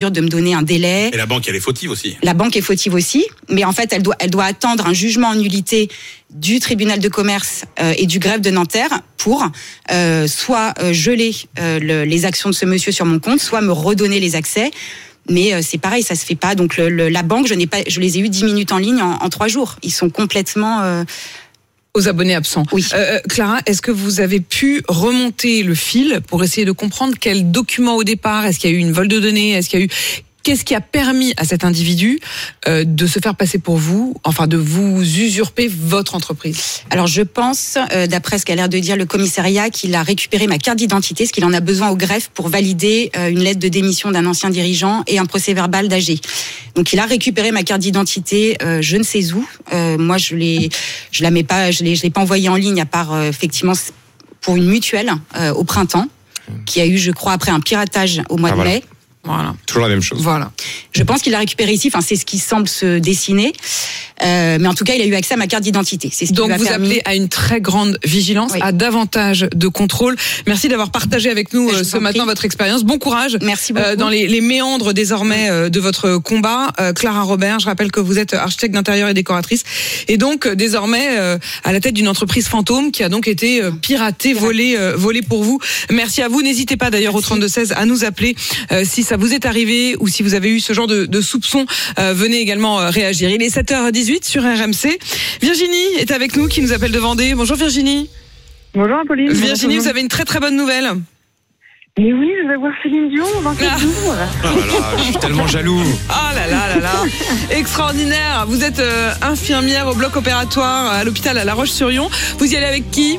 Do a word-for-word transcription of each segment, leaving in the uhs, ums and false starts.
dire de me donner un délai. Et la banque, elle est fautive aussi. La banque est fautive aussi, mais en fait, elle doit, elle doit attendre un jugement en nullité du tribunal de commerce euh, et du greffe de Nanterre pour euh, soit euh, geler euh, le, les actions de ce monsieur sur mon compte, soit me redonner les accès. Mais euh, c'est pareil, ça se fait pas. Donc le, le, la banque, je n'ai pas, je les ai eu dix minutes en ligne en, en trois jours. Ils sont complètement euh, aux abonnés absents. Oui. Euh, Clara, est-ce que vous avez pu remonter le fil pour essayer de comprendre quel document au départ, est-ce qu'il y a eu une vol de données, est-ce qu'il y a eu Qu'est-ce qui a permis à cet individu euh, de se faire passer pour vous, enfin de vous usurper votre entreprise? Alors je pense, euh, d'après ce qu'a l'air de dire le commissariat, qu'il a récupéré ma carte d'identité, ce qu'il en a besoin au greffe pour valider euh, une lettre de démission d'un ancien dirigeant et un procès-verbal d'A G. Donc il a récupéré ma carte d'identité, euh, je ne sais où. Euh, moi je l'ai, je la mets pas, je l'ai, je l'ai pas envoyée en ligne à part euh, effectivement pour une mutuelle euh, au printemps, qui a eu, je crois, après un piratage au mois ah, de voilà. mai. Voilà. Toujours la même chose. Voilà. Je pense qu'il l'a récupéré ici. Enfin, c'est ce qui semble se dessiner. Euh, mais en tout cas, il a eu accès à ma carte d'identité. C'est ce qui Donc lui a vous permis... appelez à une très grande vigilance, oui. à davantage de contrôle. Merci d'avoir partagé avec nous Je ce matin prie. votre expérience. Bon courage. Merci beaucoup. Euh, dans les, les méandres désormais euh, de votre combat. Euh, Clara Robert, je rappelle que vous êtes architecte d'intérieur et décoratrice. Et donc euh, désormais euh, à la tête d'une entreprise fantôme qui a donc été euh, piratée, volée, euh, volée pour vous. Merci à vous. N'hésitez pas d'ailleurs au trente-deux seize à nous appeler euh, si ça vous est arrivé ou si vous avez eu ce genre de, de soupçons. Euh, venez également euh, réagir. Il est sept heures dix-huit sur R M C. Virginie est avec nous, qui nous appelle de Vendée. Bonjour Virginie. Bonjour Apolline. Virginie, vous avez une très très bonne nouvelle. Mais oui, je vais voir Céline Dion dans quelques Ah. jours. Oh là là, je suis tellement jaloux. Ah là là là là. Extraordinaire. Vous êtes euh, infirmière au bloc opératoire à l'hôpital à La Roche-sur-Yon. Vous y allez avec qui?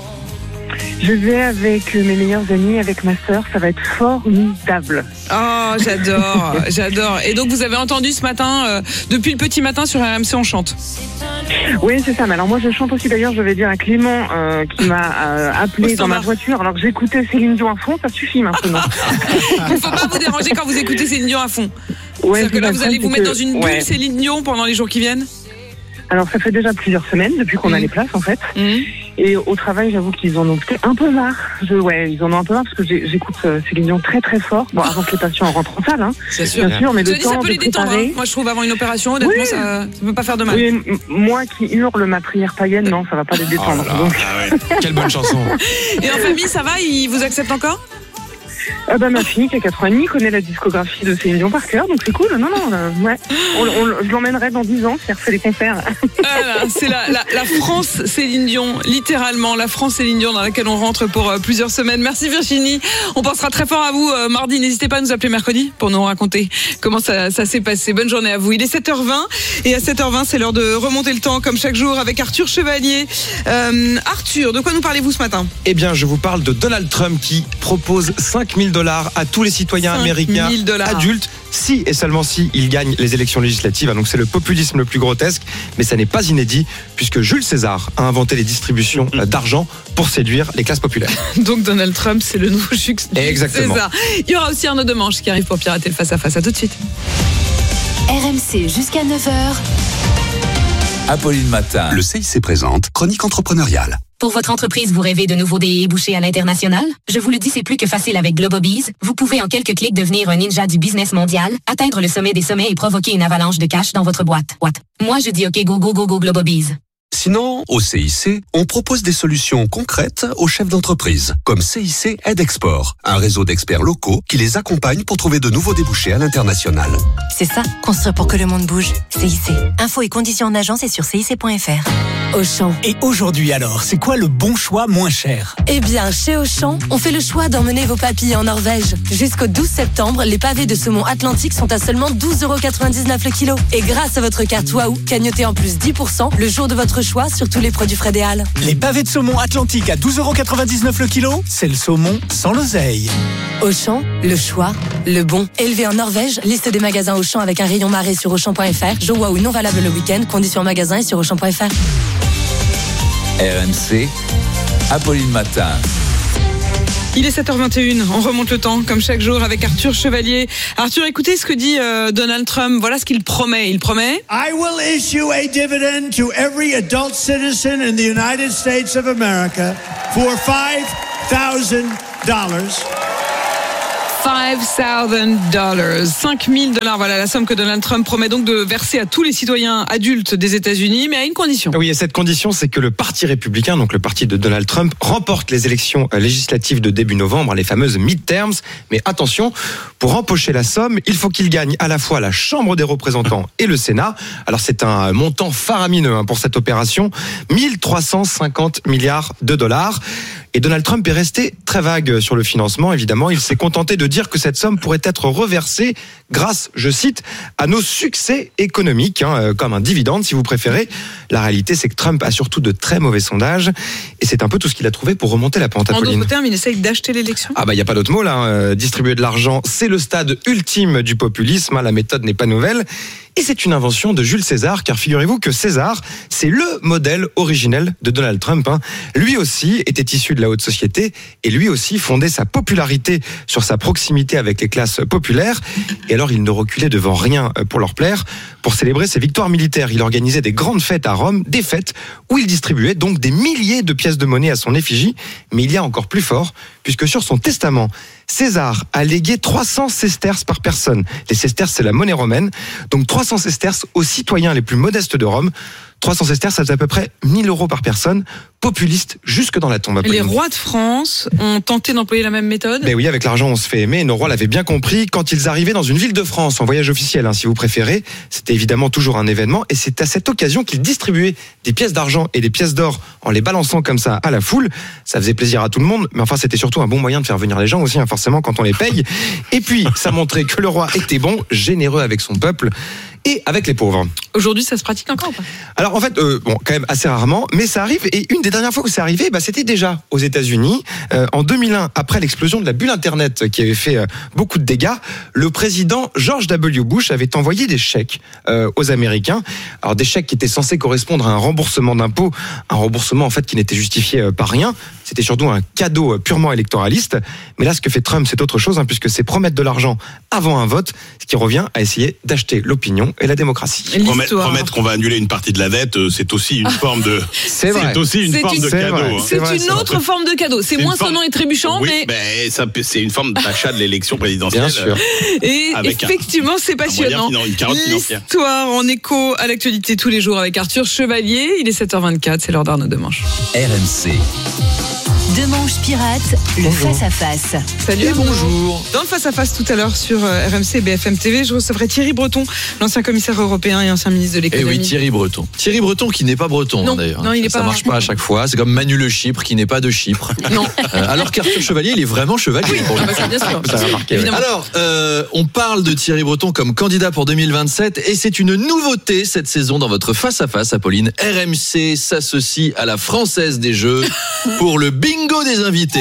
Je vais avec mes meilleurs amis, avec ma sœur. Ça va être formidable. Oh, j'adore, j'adore. Et donc vous avez entendu ce matin, euh, depuis le petit matin sur R M C, on chante. Oui, c'est ça. Mais alors moi, je chante aussi. D'ailleurs, je vais dire à Clément euh, qui m'a euh, appelé dans ma voiture alors que j'écoutais Céline Dion à fond. Ça suffit maintenant. Il ne faut pas vous déranger quand vous écoutez Céline Dion à fond. Ouais, C'est-à-dire que là, vous allez vous mettre que... dans une bulle ouais. Céline Dion pendant les jours qui viennent. Alors, ça fait déjà plusieurs semaines depuis qu'on mmh. a les places, en fait. Mmh. Et au travail, j'avoue qu'ils en ont peut-être un peu marre. Je, ouais, ils en ont un peu marre parce que j'ai, j'écoute euh, Céline Dion très très fort. Bon, avant que les patients rentrent en salle, hein. C'est sûr. Bien sûr, mais Je le dis, temps ça peut de les détendre. préparer... Hein. Moi, je trouve avant une opération, honnêtement, Oui. ça ne peut pas faire de mal. Oui, m- moi qui hurle ma prière païenne, non, ça va pas les détendre. Oh là là. Donc... Ah ouais. Quelle bonne chanson. Et en famille, ça va? Ils vous acceptent encore? Ah bah, ma fille qui a quatre ans et demi connaît la discographie de Céline Dion par cœur, donc c'est cool. Non, non, euh, ouais. On, on, je l'emmènerai dans dix ans faire fait des concerts. Voilà, c'est la, la, la France Céline Dion, littéralement la France Céline Dion dans laquelle on rentre pour euh, plusieurs semaines. Merci Virginie, on pensera très fort à vous euh, mardi. N'hésitez pas à nous appeler mercredi pour nous raconter comment ça, ça s'est passé. Bonne journée à vous. Il est sept heures vingt et à sept heures vingt c'est l'heure de remonter le temps comme chaque jour avec Arthur Chevalier. Euh, Arthur, de quoi nous parlez-vous ce matin? Eh bien, je vous parle de Donald Trump qui propose cinq mille dollars à tous les citoyens américains adultes si et seulement si il gagne les élections législatives. Donc c'est le populisme le plus grotesque, mais ça n'est pas inédit puisque Jules César a inventé les distributions d'argent pour séduire les classes populaires. Donc Donald Trump, c'est le nouveau Jules Exactement. César. Il y aura aussi Arnaud Demanche qui arrive pour pirater le face-à-face. À tout de suite. R M C jusqu'à neuf heures. Apolline Matin. Le C I C présente Chronique entrepreneuriale. Pour votre entreprise, vous rêvez de nouveaux débouchés à l'international? Je vous le dis, c'est plus que facile avec Globobees. Vous pouvez en quelques clics devenir un ninja du business mondial, atteindre le sommet des sommets et provoquer une avalanche de cash dans votre boîte. What? Moi, je dis OK, go, go, go, go, Globobees. Sinon, au C I C, on propose des solutions concrètes aux chefs d'entreprise, comme C I C Aide Export, un réseau d'experts locaux qui les accompagne pour trouver de nouveaux débouchés à l'international. C'est ça, construire pour que le monde bouge. C I C. Infos et conditions en agence et sur C I C point F R. Auchan. Et aujourd'hui alors, c'est quoi le bon choix moins cher? Eh bien, chez Auchan, on fait le choix d'emmener vos papilles en Norvège. Jusqu'au douze septembre, les pavés de saumon Atlantique sont à seulement douze euros quatre-vingt-dix-neuf le kilo. Et grâce à votre carte Waouh, cagnotez en plus dix pour cent le jour de votre choix sur tous les produits Fred et Hall. Les pavés de saumon Atlantique à douze euros quatre-vingt-dix-neuf le kilo, c'est le saumon sans l'oseille. Auchan, le choix, le bon. Élevé en Norvège, liste des magasins Auchan avec un rayon marée sur Auchan point F R. Jour Waouh non valable le week-end, conditions en magasin et sur Auchan point F R. R M C, Apolline Matin. Il est sept heures vingt et une, on remonte le temps comme chaque jour avec Arthur Chevalier. Arthur, écoutez ce que dit euh, Donald Trump, voilà ce qu'il promet. Il promet I will issue a dividend to every adult citizen in the United States of America for five thousand dollars. cinq mille dollars. cinq mille dollars, voilà la somme que Donald Trump promet donc de verser à tous les citoyens adultes des États-Unis, mais à une condition. Oui, et cette condition, c'est que le Parti républicain, donc le parti de Donald Trump, remporte les élections législatives de début novembre, les fameuses midterms. Mais attention, pour empocher la somme, il faut qu'il gagne à la fois la Chambre des représentants et le Sénat. Alors c'est un montant faramineux hein, pour cette opération, mille trois cent cinquante milliards de dollars. Et Donald Trump est resté très vague sur le financement, évidemment. Il s'est contenté de dire que cette somme pourrait être reversée grâce, je cite, à nos succès économiques, hein, comme un dividende si vous préférez. La réalité, c'est que Trump a surtout de très mauvais sondages. Et c'est un peu tout ce qu'il a trouvé pour remonter la pente, Apolline. En d'autres termes, il essaye d'acheter l'élection. Ah bah il n'y a pas d'autre mot là. Hein. Distribuer de l'argent, c'est le stade ultime du populisme. Hein. La méthode n'est pas nouvelle. Et c'est une invention de Jules César, car figurez-vous que César, c'est le modèle originel de Donald Trump. Hein. Lui aussi était issu de la haute société, et lui aussi fondait sa popularité sur sa proximité avec les classes populaires. Et alors il ne reculait devant rien pour leur plaire. Pour célébrer ses victoires militaires, il organisait des grandes fêtes à Rome, des fêtes où il distribuait donc des milliers de pièces de monnaie à son effigie. Mais il y a encore plus fort, puisque sur son testament, César a légué trois cents sesterces par personne. Les sesterces, c'est la monnaie romaine. Donc trois cents sesterces aux citoyens les plus modestes de Rome. trois cents sesterces, ça faisait à peu près mille euros par personne. Populiste jusque dans la tombe. Les rois de France ont tenté d'employer la même méthode. Mais oui, avec l'argent, on se fait aimer. Et nos rois l'avaient bien compris. Quand ils arrivaient dans une ville de France, en voyage officiel, hein, si vous préférez, c'était évidemment toujours un événement. Et c'est à cette occasion qu'ils distribuaient des pièces d'argent et des pièces d'or en les balançant comme ça à la foule. Ça faisait plaisir à tout le monde. Mais enfin, c'était surtout un bon moyen de faire venir les gens aussi, hein, forcément, quand on les paye. Et puis, ça montrait que le roi était bon, généreux avec son peuple et avec les pauvres. Aujourd'hui, ça se pratique encore ou pas ? Alors en fait, euh, bon, quand même assez rarement, mais ça arrive. Et une des dernières fois où c'est arrivé, bah, c'était déjà aux États-Unis. Euh, en deux mille un, après l'explosion de la bulle Internet qui avait fait euh, beaucoup de dégâts, le président George W. Bush avait envoyé des chèques euh, aux Américains. Alors des chèques qui étaient censés correspondre à un remboursement d'impôts, un remboursement en fait qui n'était justifié euh, par rien. C'était surtout un cadeau euh, purement électoraliste. Mais là, ce que fait Trump, c'est autre chose, hein, puisque c'est promettre de l'argent avant un vote, ce qui revient à essayer d'acheter l'opinion et la démocratie. Promettre, promettre qu'on va annuler une partie de la dette, c'est aussi une forme de. C'est vrai. C'est aussi une c'est forme une, de cadeau. Vrai, hein. C'est, vrai, une c'est autre vrai. forme de cadeau. C'est, c'est moins sonnant et trébuchant, oui, mais. mais ça, c'est une forme d'achat de l'élection présidentielle. Bien sûr. Et effectivement, un, c'est passionnant. Un une carotte financière. L'histoire en écho à l'actualité tous les jours avec Arthur Chevalier. Il est sept heures vingt-quatre, c'est l'heure d'Arnaud Demanche. R M C. Demanche pirate, le face-à-face. Salut et bonjour. Dans le face-à-face tout à l'heure sur R M C B F M T V, je recevrai Thierry Breton, l'ancien commissaire européen et ancien ministre de l'économie. Eh oui, Thierry Breton. Thierry Breton qui n'est pas breton non, hein, d'ailleurs. Non, il ça, est ça pas... marche pas à chaque fois. C'est comme Manu Le Chypre qui n'est pas de Chypre. Non. Euh, alors qu'Arthur Chevalier, il est vraiment chevalier. Oui, pour ah bah ça, bien sûr. Ça va marquer, évidemment. Alors, euh, on parle de Thierry Breton comme candidat pour deux mille vingt-sept et c'est une nouveauté cette saison dans votre face-à-face, Apolline. R M C s'associe à la Française des Jeux pour le bingo des invités.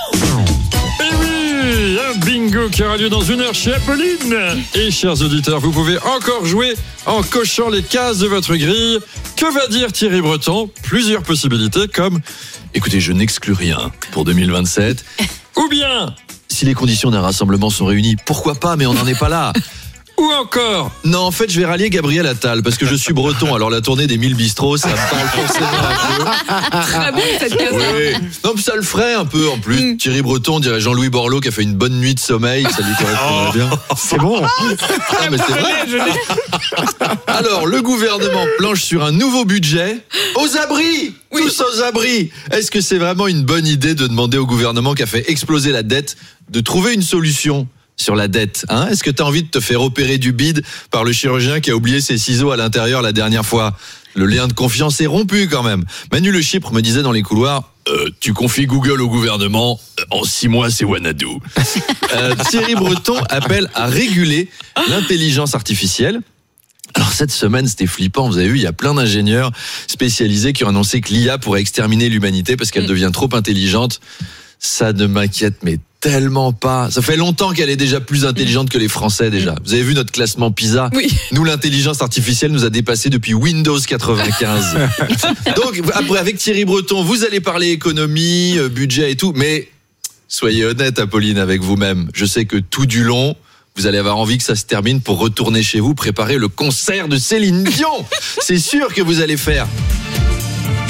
Et oui, un bingo qui aura lieu dans une heure chez Apolline. Et chers auditeurs, vous pouvez encore jouer en cochant les cases de votre grille. Que va dire Thierry Breton ? Plusieurs possibilités comme « Écoutez, je n'exclus rien pour deux mille vingt-sept » ou bien « Si les conditions d'un rassemblement sont réunies, pourquoi pas, mais on n'en est pas là » ou encore « Non, en fait, je vais rallier Gabriel Attal parce que je suis breton, alors la tournée des mille bistrots, ça me parle forcément un peu. » Très bien cette case. Oui. Non, mais ça le ferait un peu en plus. Mm. Thierry Breton dirait Jean-Louis Borloo qui a fait une bonne nuit de sommeil, ça lui correspondrait oh, bien. C'est bon. Ah, mais c'est vrai. Alors, le gouvernement planche sur un nouveau budget aux abris. Oui. Tous aux abris. Est-ce que c'est vraiment une bonne idée de demander au gouvernement qui a fait exploser la dette de trouver une solution sur la dette, hein? Est-ce que tu as envie de te faire opérer du bide par le chirurgien qui a oublié ses ciseaux à l'intérieur la dernière fois? Le lien de confiance est rompu quand même. Manu Le Chypre me disait dans les couloirs euh, tu confies Google au gouvernement, en six mois c'est Wanadu. euh, Thierry Breton appelle à réguler l'intelligence artificielle. Alors cette semaine, c'était flippant, vous avez vu, il y a plein d'ingénieurs spécialisés qui ont annoncé que l'I A pourrait exterminer l'humanité parce qu'elle devient trop intelligente. Ça ne m'inquiète mais tellement pas. Ça fait longtemps qu'elle est déjà plus intelligente que les Français déjà. Vous avez vu notre classement PISA ? Oui. Nous, l'intelligence artificielle nous a dépassé depuis Windows quatre-vingt-quinze. Donc, après, avec Thierry Breton, vous allez parler économie, budget et tout, mais soyez honnête, Apolline, avec vous-même. Je sais que tout du long, vous allez avoir envie que ça se termine pour retourner chez vous, préparer le concert de Céline Dion. C'est sûr que vous allez faire.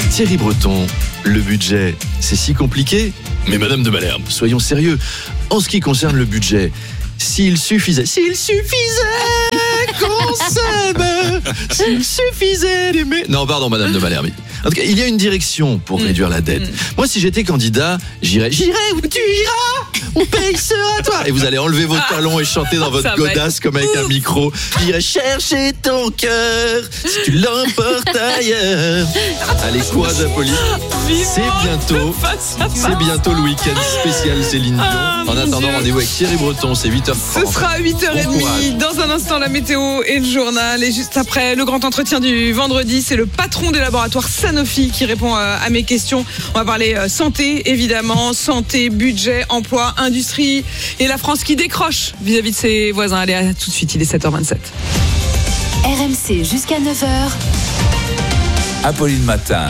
Thierry Breton, le budget, c'est si compliqué? Mais Madame de Malherbe, soyons sérieux. En ce qui concerne le budget, s'il suffisait, s'il suffisait qu'on s'aime, s'il suffisait d'aimer. Non, pardon, Madame de Malherbe. En tout cas, il y a une direction pour mmh. réduire la dette. Mmh. Moi, si j'étais candidat, j'irais, j'irais où tu iras, où pays sera toi. Et vous allez enlever vos talons et chanter dans votre godasse comme avec un micro. J'irai chercher ton cœur si tu l'emportes ailleurs. Allez, quoi d'Apolline? C'est bientôt, c'est bientôt le week-end spécial Céline Dion. Ah, en attendant, Dieu. Rendez-vous avec Thierry Breton, c'est huit heures trente. Ce sera à huit heures trente. Bon dans un instant, la météo et le journal. Et juste après, le grand entretien du vendredi, c'est le patron des laboratoires Sanofi qui répond à mes questions. On va parler santé, évidemment. Santé, budget, emploi, industrie. Et la France qui décroche vis-à-vis de ses voisins. Allez, à tout de suite, il est sept heures vingt-sept. R M C jusqu'à neuf heures. Apolline Matin.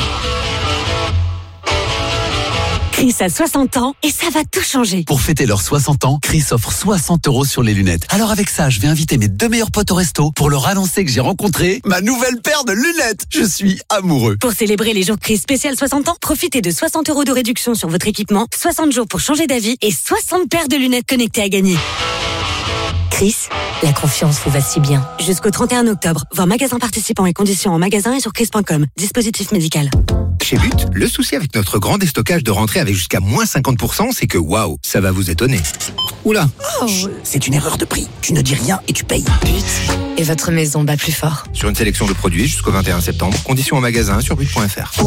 Chris a soixante ans et ça va tout changer. Pour fêter leurs soixante ans, Chris offre soixante euros sur les lunettes. Alors avec ça, je vais inviter mes deux meilleurs potes au resto pour leur annoncer que j'ai rencontré ma nouvelle paire de lunettes. Je suis amoureux. Pour célébrer les jours Chris spécial soixante ans, profitez de soixante euros de réduction sur votre équipement, soixante jours pour changer d'avis et soixante paires de lunettes connectées à gagner. Chris, la confiance vous va si bien. Jusqu'au trente et un octobre, voir magasin participants et conditions en magasin et sur chris point com. Dispositif médical. Chez But, le souci avec notre grand déstockage de rentrée avec jusqu'à moins cinquante pour cent, c'est que waouh, ça va vous étonner. Oula, oh. C'est une erreur de prix. Tu ne dis rien et tu payes. But, et votre maison bat plus fort. Sur une sélection de produits jusqu'au vingt et un septembre, conditions en magasin sur but point f r.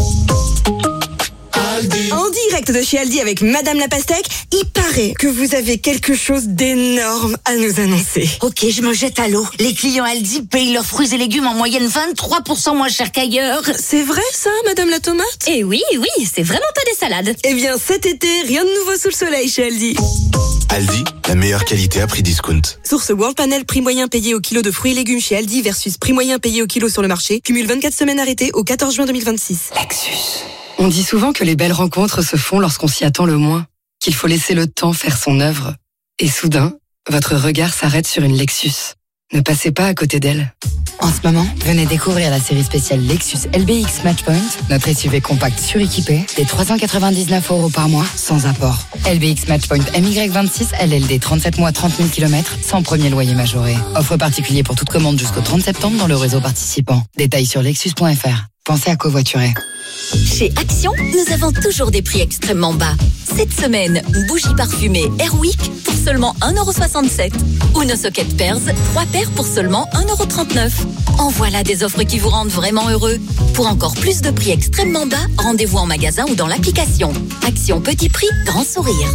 En direct de chez Aldi avec Madame la Pastèque, il paraît que vous avez quelque chose d'énorme à nous annoncer. Ok, je me jette à l'eau. Les clients Aldi payent leurs fruits et légumes en moyenne vingt-trois pour cent moins cher qu'ailleurs. C'est vrai ça, Madame la Tomate? Eh oui, oui, c'est vraiment pas des salades. Eh bien, cet été, rien de nouveau sous le soleil chez Aldi. Aldi, la meilleure qualité à prix discount. Source World Panel, prix moyen payé au kilo de fruits et légumes chez Aldi versus prix moyen payé au kilo sur le marché. Cumule vingt-quatre semaines arrêtées au quatorze juin deux mille vingt-six. Lexus. On dit souvent que les belles rencontres se font lorsqu'on s'y attend le moins, qu'il faut laisser le temps faire son œuvre. Et soudain, votre regard s'arrête sur une Lexus. Ne passez pas à côté d'elle. En ce moment, venez découvrir la série spéciale Lexus L B X Matchpoint, notre S U V compact suréquipé, des trois cent quatre-vingt-dix-neuf euros par mois, sans apport. L B X Matchpoint M Y vingt-six, L L D trente-sept mois, trente mille kilomètres, sans premier loyer majoré. Offre particulier pour toute commande jusqu'au trente septembre dans le réseau participant. Détails sur lexus point f r. Pensez à covoiturer. Chez Action, nous avons toujours des prix extrêmement bas. Cette semaine, bougie parfumée Airwick pour seulement un euro soixante-sept. Ou nos sockets Pearls, trois paires pour seulement un euro trente-neuf. En voilà des offres qui vous rendent vraiment heureux. Pour encore plus de prix extrêmement bas, rendez-vous en magasin ou dans l'application. Action petit prix, grand sourire.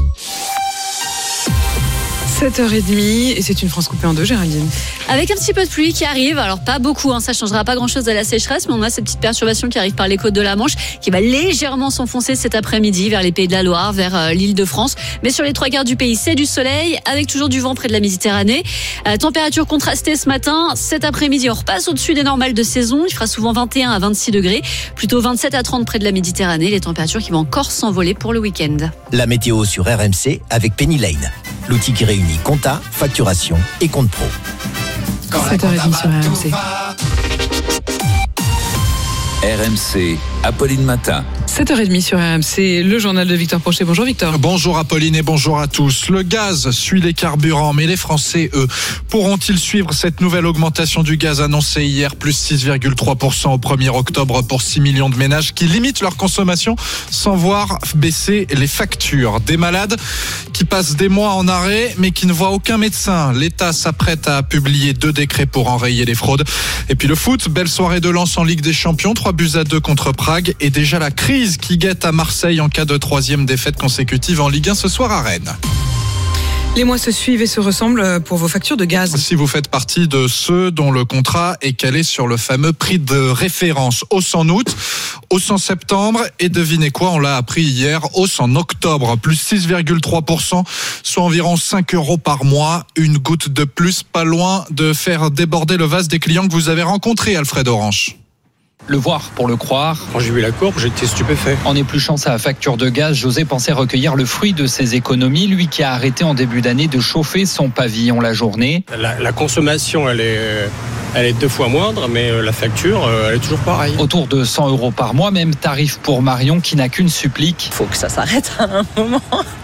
sept heures trente et c'est une France coupée en deux, Géraldine. Avec un petit peu de pluie qui arrive, alors pas beaucoup, hein, ça changera pas grand chose à la sécheresse, mais on a cette petite perturbation qui arrive par les côtes de la Manche, qui va légèrement s'enfoncer cet après-midi vers les Pays de la Loire, vers euh, l'île de France. Mais sur les trois quarts du pays, c'est du soleil, avec toujours du vent près de la Méditerranée. Euh, température contrastée ce matin, cet après-midi on repasse au-dessus des normales de saison, il fera souvent vingt et un à vingt-six degrés, plutôt vingt-sept à trente près de la Méditerranée, les températures qui vont encore s'envoler pour le week-end. La météo sur R M C avec Penny Lane, l'outil qui réunit compta, facturation et compte pro. sept heures trente sur R M C. R M C, Apolline Matin. sept heures trente sur R M C, le journal de Victor Prochet. Bonjour Victor. Bonjour Apolline et bonjour à tous. Le gaz suit les carburants, mais les Français, eux, pourront-ils suivre cette nouvelle augmentation du gaz annoncée hier, plus six virgule trois pour cent au premier octobre pour six millions de ménages qui limitent leur consommation sans voir baisser les factures? Des malades qui passent des mois en arrêt, mais qui ne voient aucun médecin. L'État s'apprête à publier deux décrets pour enrayer les fraudes. Et puis le foot, belle soirée de Lens en Ligue des Champions, trois buts à deux contre Prague, et déjà la crise qui guette à Marseille en cas de troisième défaite consécutive en Ligue un ce soir à Rennes. Les mois se suivent et se ressemblent pour vos factures de gaz. Si vous faites partie de ceux dont le contrat est calé sur le fameux prix de référence, hausse en août, hausse en septembre, et devinez quoi, on l'a appris hier, hausse en octobre, plus six virgule trois pour cent, soit environ cinq euros par mois, une goutte de plus, pas loin de faire déborder le vase des clients que vous avez rencontrés, Alfred Orange. Le voir pour le croire. Quand j'ai vu la courbe, j'étais stupéfait. En épluchant sa facture de gaz, José pensait recueillir le fruit de ses économies, lui qui a arrêté en début d'année de chauffer son pavillon la journée. La, la consommation, elle est, elle est deux fois moindre, mais la facture, elle est toujours pareille. Autour de cent euros par mois, même tarif pour Marion qui n'a qu'une supplique. Faut que ça s'arrête à un moment.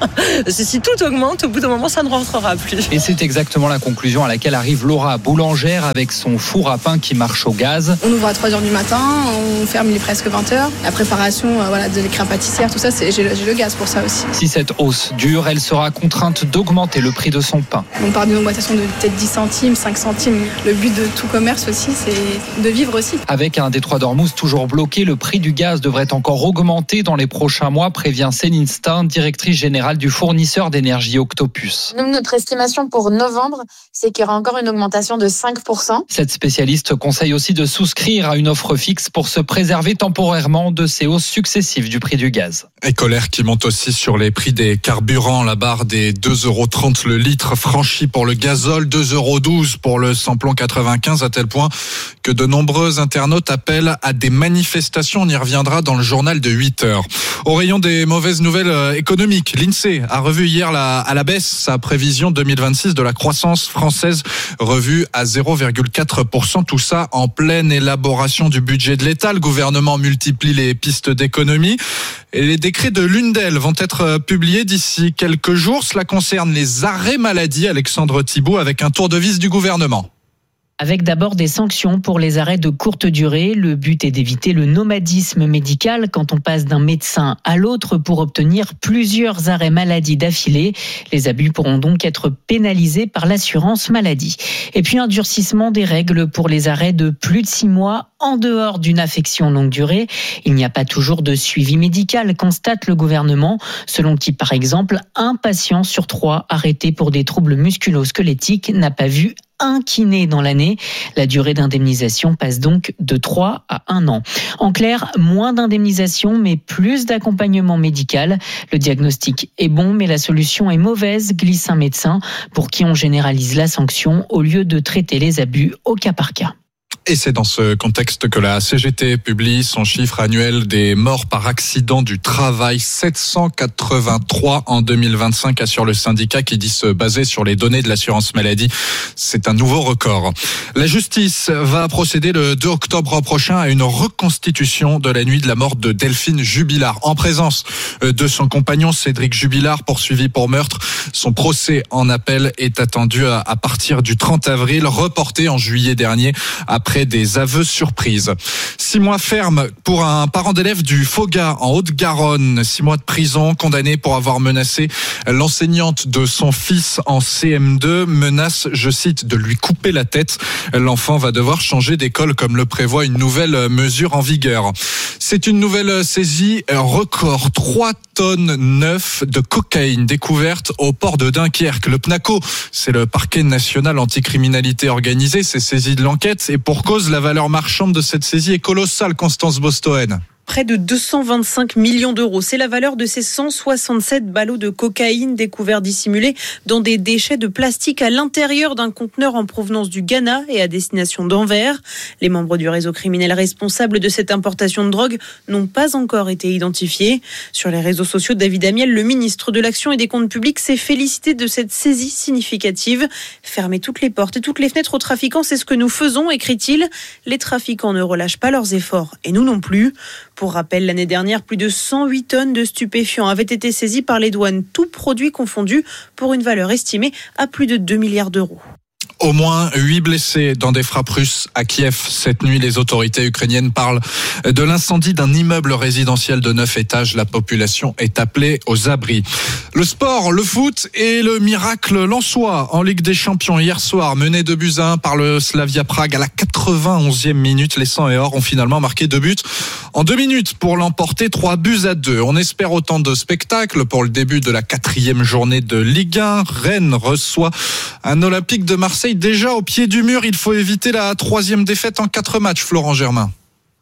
Si tout augmente, au bout d'un moment, ça ne rentrera plus. Et c'est exactement la conclusion à laquelle arrive Laura, boulangère avec son four à pain qui marche au gaz. On ouvre à trois heures du matin, on ferme il est presque vingt heures. La préparation euh, voilà, de l'écran pâtissière, tout ça, c'est, j'ai, j'ai le gaz pour ça aussi. Si cette hausse dure, elle sera contrainte d'augmenter le prix de son pain. On parle d'une augmentation de peut-être dix centimes, cinq centimes. Le but de tout commerce aussi, c'est de vivre aussi. Avec un détroit d'Ormuz toujours bloqué, le prix du gaz devrait encore augmenter dans les prochains mois, prévient Céline Stein, directrice générale du fournisseur d'énergie Octopus. Nous, notre estimation pour novembre, c'est qu'il y aura encore une augmentation de cinq pour cent. Cette spécialiste conseille aussi de souscrire à une offre fixe pour se préserver temporairement de ces hausses successives du prix du gaz. Et colère qui monte aussi sur les prix des carburants. La barre des deux euros trente le litre franchie pour le gazole, deux euros douze pour le samplon quatre-vingt-quinze, à tel point que de nombreux internautes appellent à des manifestations. On y reviendra dans le journal de huit heures. Au rayon des mauvaises nouvelles économiques, l'INSEE a revu hier la, à la baisse sa prévision deux mille vingt-six de la croissance française, revue à zéro virgule quatre pour cent. Tout ça en pleine élaboration du budget de l'État. Le gouvernement multiplie les pistes d'économie. Et les décrets de l'une d'elles vont être publiés d'ici quelques jours. Cela concerne les arrêts maladie. Alexandre Thibault avec un tour de vis du gouvernement. Avec d'abord des sanctions pour les arrêts de courte durée. Le but est d'éviter le nomadisme médical quand on passe d'un médecin à l'autre pour obtenir plusieurs arrêts maladie d'affilée. Les abus pourront donc être pénalisés par l'assurance maladie. Et puis un durcissement des règles pour les arrêts de plus de six mois en dehors d'une affection longue durée. Il n'y a pas toujours de suivi médical, constate le gouvernement, selon qui par exemple un patient sur trois arrêté pour des troubles musculo-squelettiques n'a pas vu un kiné dans l'année. La durée d'indemnisation passe donc de trois à un an. En clair, moins d'indemnisation mais plus d'accompagnement médical. Le diagnostic est bon mais la solution est mauvaise, glisse un médecin pour qui on généralise la sanction au lieu de traiter les abus au cas par cas. Et c'est dans ce contexte que la C G T publie son chiffre annuel des morts par accident du travail. sept cent quatre-vingt-trois en deux mille vingt-cinq, assure le syndicat qui dit se baser sur les données de l'assurance maladie. C'est un nouveau record. La justice va procéder le deux octobre prochain à une reconstitution de la nuit de la mort de Delphine Jubilard. En présence de son compagnon Cédric Jubilard, poursuivi pour meurtre. Son procès en appel est attendu à partir du trente avril, reporté en juillet dernier après des aveux surprises. Six mois ferme pour un parent d'élève du Fauga en Haute-Garonne. Six mois de prison, condamné pour avoir menacé l'enseignante de son fils en C M deux. Menace, je cite, de lui couper la tête. L'enfant va devoir changer d'école comme le prévoit une nouvelle mesure en vigueur. C'est une nouvelle saisie record. trois tonnes neuf de cocaïne découverte au port de Dunkerque. Le PNACO, c'est le parquet national anticriminalité organisée, c'est saisi de l'enquête. Et pour cause, la valeur marchande de cette saisie est colossale, Constance Bostoen. Près de deux cent vingt-cinq millions d'euros. C'est la valeur de ces cent soixante-sept ballots de cocaïne découverts dissimulés dans des déchets de plastique à l'intérieur d'un conteneur en provenance du Ghana et à destination d'Anvers. Les membres du réseau criminel responsable de cette importation de drogue n'ont pas encore été identifiés. Sur les réseaux sociaux, David Amiel, le ministre de l'Action et des Comptes Publics, s'est félicité de cette saisie significative. Fermer toutes les portes et toutes les fenêtres aux trafiquants, c'est ce que nous faisons, écrit-il. Les trafiquants ne relâchent pas leurs efforts et nous non plus. Pour rappel, l'année dernière, plus de cent huit tonnes de stupéfiants avaient été saisies par les douanes, tous produits confondus, pour une valeur estimée à plus de deux milliards d'euros. Au moins huit blessés dans des frappes russes à Kiev. Cette nuit, les autorités ukrainiennes parlent de l'incendie d'un immeuble résidentiel de neuf étages. La population est appelée aux abris. Le sport, le foot et le miracle lensois en Ligue des Champions. Hier soir, mené deux buts à un par le Slavia Prague à la quatre-vingt-onzième minute. Les Sang et Or ont finalement marqué deux buts en deux minutes pour l'emporter, trois buts à deux. On espère autant de spectacles pour le début de la quatrième journée de Ligue un. Rennes reçoit un Olympique de Marseille déjà au pied du mur. Il faut éviter la troisième défaite en quatre matchs, Florent Germain.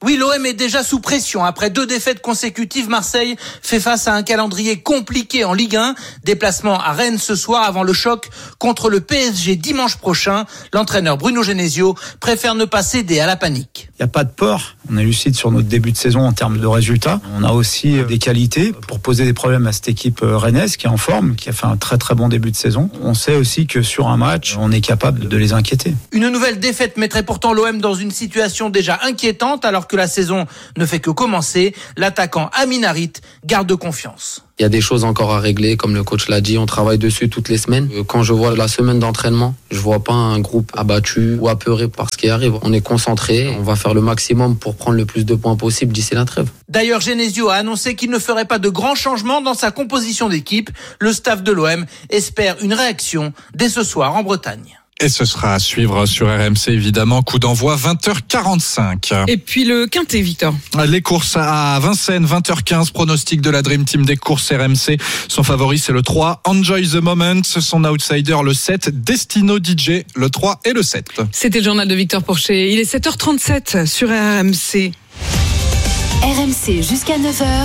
Oui, l'O M est déjà sous pression. Après deux défaites consécutives, Marseille fait face à un calendrier compliqué en Ligue un. Déplacement à Rennes ce soir avant le choc contre le P S G dimanche prochain. L'entraîneur Bruno Genesio préfère ne pas céder à la panique. Il n'y a pas de peur. On est lucide sur notre début de saison en termes de résultats. On a aussi des qualités pour poser des problèmes à cette équipe rennaise qui est en forme, qui a fait un très très bon début de saison. On sait aussi que sur un match, on est capable de les inquiéter. Une nouvelle défaite mettrait pourtant l'O M dans une situation déjà inquiétante alors que la saison ne fait que commencer. L'attaquant Amin Harit garde confiance. Il y a des choses encore à régler, comme le coach l'a dit, on travaille dessus toutes les semaines. Quand je vois la semaine d'entraînement, je vois pas un groupe abattu ou apeuré par ce qui arrive. On est concentré, on va faire le maximum pour prendre le plus de points possible d'ici la trêve. D'ailleurs, Genesio a annoncé qu'il ne ferait pas de grands changements dans sa composition d'équipe. Le staff de l'O M espère une réaction dès ce soir en Bretagne. Et ce sera à suivre sur R M C, évidemment. Coup d'envoi vingt heures quarante-cinq. Et puis le quintet, Victor. Les courses à Vincennes, vingt heures quinze. Pronostic de la Dream Team des courses R M C. Son favori, c'est le trois, Enjoy the Moment. Son outsider, le sept, Destino D J, le trois et le sept. C'était le journal de Victor Porcher. Il est sept heures trente-sept sur R M C. R M C jusqu'à neuf heures.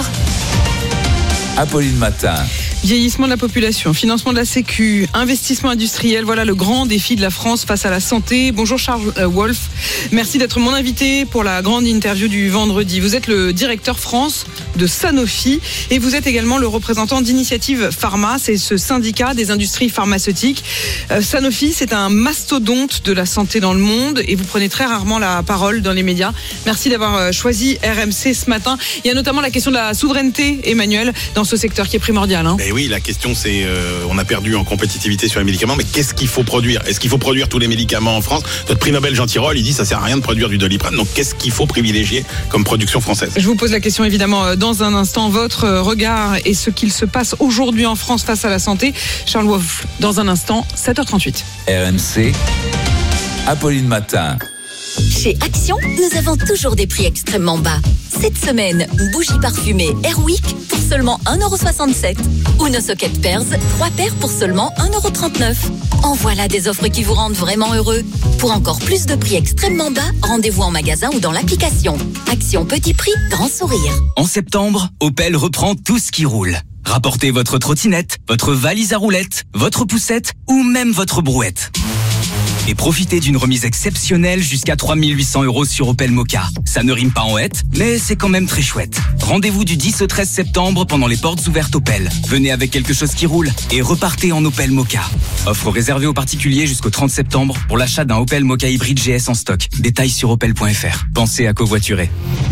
Apolline Matin. Vieillissement de la population, financement de la Sécu, investissement industriel, voilà le grand défi de la France face à la santé. Bonjour Charles Wolf, merci d'être mon invité pour la grande interview du vendredi. Vous êtes le directeur France de Sanofi et vous êtes également le représentant d'Initiative Pharma, c'est ce syndicat des industries pharmaceutiques. Euh, Sanofi, c'est un mastodonte de la santé dans le monde et vous prenez très rarement la parole dans les médias. Merci d'avoir choisi R M C ce matin. Il y a notamment la question de la souveraineté, Emmanuel, dans ce secteur qui est primordial. Hein. Et oui, la question c'est, euh, on a perdu en compétitivité sur les médicaments, mais qu'est-ce qu'il faut produire ? Est-ce qu'il faut produire tous les médicaments en France ? Notre prix Nobel Jean Tirole, il dit ça sert à rien de produire du Doliprane, donc qu'est-ce qu'il faut privilégier comme production française ? Je vous pose la question évidemment dans un instant, votre regard et ce qu'il se passe aujourd'hui en France face à la santé. Charles Wolf, dans un instant, sept heures trente-huit. R M C, Apolline Matin. Chez Action, nous avons toujours des prix extrêmement bas. Cette semaine, bougies parfumées Airwick pour seulement un euro soixante-sept. Ou nos sockets Pearls, trois paires pour seulement un euro trente-neuf. En voilà des offres qui vous rendent vraiment heureux. Pour encore plus de prix extrêmement bas, rendez-vous en magasin ou dans l'application. Action petit prix, grand sourire. En septembre, Opel reprend tout ce qui roule. Rapportez votre trottinette, votre valise à roulettes, votre poussette ou même votre brouette. Et profitez d'une remise exceptionnelle jusqu'à trois mille huit cents euros sur Opel Mokka. Ça ne rime pas en hête, mais c'est quand même très chouette. Rendez-vous du dix au treize septembre pendant les portes ouvertes Opel. Venez avec quelque chose qui roule et repartez en Opel Mokka. Offre réservée aux particuliers jusqu'au trente septembre pour l'achat d'un Opel Mokka hybride G S en stock. Détails sur opel point f r. Pensez à covoiturer.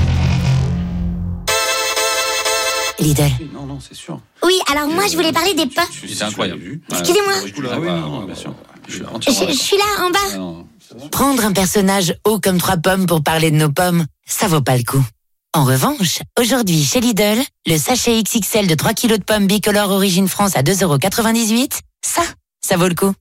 Lidl. Non, non, c'est sûr. Oui, alors moi je voulais parler des pains. C'est incroyable. Excusez-moi. Ah oui, non, non, bien sûr. Je, je suis là, en bas. Prendre un personnage haut comme trois pommes pour parler de nos pommes, ça vaut pas le coup. En revanche, aujourd'hui chez Lidl, le sachet X X L de trois kilos de pommes bicolores Origine France à deux euros quatre-vingt-dix-huit, ça, ça vaut le coup.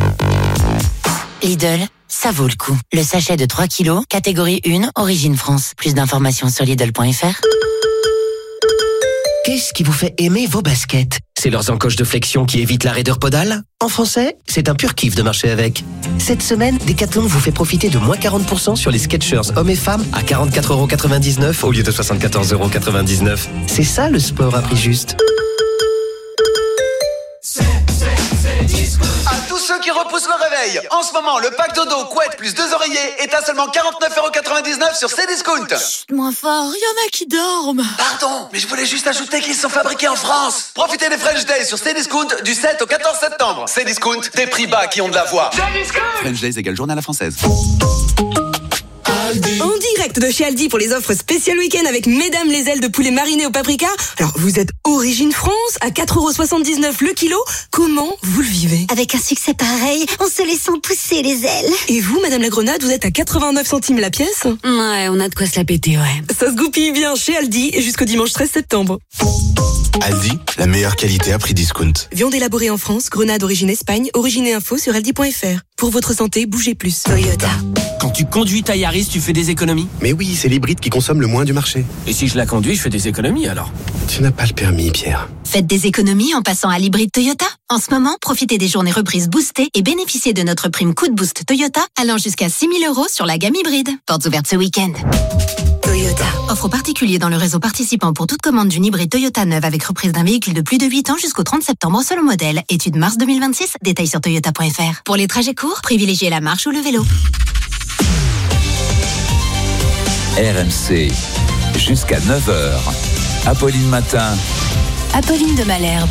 Lidl, ça vaut le coup. Le sachet de trois kilos, catégorie un, Origine France. Plus d'informations sur Lidl point f r. Qu'est-ce qui vous fait aimer vos baskets ? C'est leurs encoches de flexion qui évitent la raideur podale ? En français, c'est un pur kiff de marcher avec. Cette semaine, Decathlon vous fait profiter de moins quarante pour cent sur les Skechers hommes et femmes à quarante-quatre euros quatre-vingt-dix-neuf au lieu de soixante-quatorze euros quatre-vingt-dix-neuf. C'est ça le sport à prix juste. À tous ceux qui repoussent le réveil, en ce moment, le pack dodo, couette plus deux oreillers est à seulement quarante-neuf euros quatre-vingt-dix-neuf sur Cdiscount. Chut, moins fort, il y en a qui dorment. Pardon, mais je voulais juste ajouter qu'ils sont fabriqués en France. Profitez des French Days sur Cdiscount du sept au quatorze septembre. Cdiscount, des prix bas qui ont de la voix. French Days égale journée à la française. En direct de chez Aldi pour les offres spéciales week-end avec Mesdames les ailes de poulet mariné au paprika. Alors, vous êtes Origine France à quatre euros soixante-dix-neuf le kilo. Comment vous le vivez ? Avec un succès pareil, on se laissant pousser les ailes. Et vous, Madame la Grenade, vous êtes à quatre-vingt-neuf centimes la pièce ? Ouais, on a de quoi se la péter, ouais. Ça se goupille bien chez Aldi jusqu'au dimanche treize septembre. Aldi, la meilleure qualité à prix discount. Viande élaborée en France, grenade origine Espagne, origine et info sur aldi point f r. Pour votre santé, bougez plus. Toyota. Quand tu conduis ta Yaris, tu fais des économies ? Mais oui, c'est l'hybride qui consomme le moins du marché. Et si je la conduis, je fais des économies alors ? Tu n'as pas le permis, Pierre. Faites des économies en passant à l'hybride Toyota. En ce moment, profitez des journées reprises boostées et bénéficiez de notre prime coup de boost Toyota allant jusqu'à six mille euros sur la gamme hybride. Portes ouvertes ce week-end. Toyota. Offre particulier dans le réseau participant pour toute commande d'une hybride Toyota neuve avec reprise d'un véhicule de plus de huit ans jusqu'au trente septembre selon modèle. Étude mars deux mille vingt-six, détails sur toyota point f r. Pour les trajets courts, privilégiez la marche ou le vélo. R M C, jusqu'à neuf heures. Apolline Matin. Apolline de Malherbe.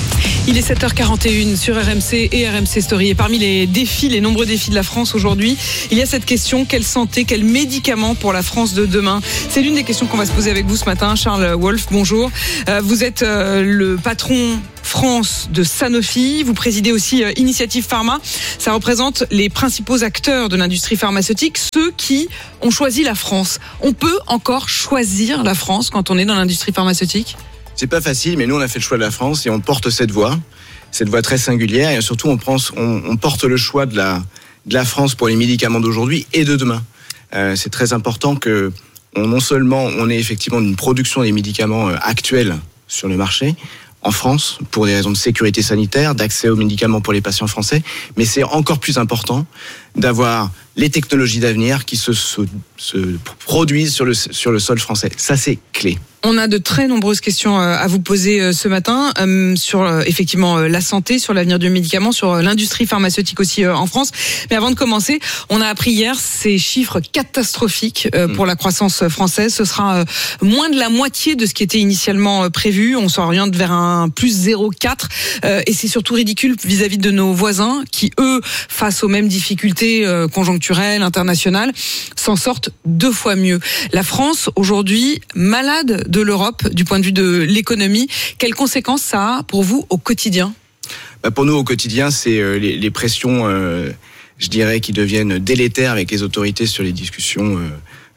Il est sept heures quarante et une sur R M C et R M C Story. Et parmi les défis, les nombreux défis de la France aujourd'hui, il y a cette question: quelle santé, quel médicament pour la France de demain? C'est l'une des questions qu'on va se poser avec vous ce matin. Charles Wolf, bonjour. Euh, vous êtes euh, le patron France de Sanofi. Vous présidez aussi euh, Initiative Pharma. Ça représente les principaux acteurs de l'industrie pharmaceutique, ceux qui ont choisi la France. On peut encore choisir la France quand on est dans l'industrie pharmaceutique? C'est pas facile, mais nous on a fait le choix de la France et on porte cette voie, cette voie très singulière, et surtout on, pense, on, on porte le choix de la, de la France pour les médicaments d'aujourd'hui et de demain. Euh, c'est très important que on, non seulement on ait effectivement une production des médicaments actuels sur le marché en France pour des raisons de sécurité sanitaire, d'accès aux médicaments pour les patients français, mais c'est encore plus important d'avoir les technologies d'avenir qui se, se, se produisent sur le, sur le sol français. Ça, c'est clé. On a de très nombreuses questions à vous poser ce matin euh, sur euh, effectivement euh, la santé, sur l'avenir du médicament, sur euh, l'industrie pharmaceutique aussi euh, en France. Mais avant de commencer, on a appris hier ces chiffres catastrophiques euh, pour la croissance française. Ce sera euh, moins de la moitié de ce qui était initialement euh, prévu. On s'oriente vers un plus zéro virgule quatre euh, et c'est surtout ridicule vis-à-vis de nos voisins qui, eux, face aux mêmes difficultés euh, conjoncturelles, internationales, s'en sortent deux fois mieux. La France, aujourd'hui, malade de l'Europe du point de vue de l'économie. Quelles conséquences ça a pour vous au quotidien? Bah pour nous, au quotidien, c'est euh, les, les pressions, euh, je dirais, qui deviennent délétères avec les autorités sur les discussions euh,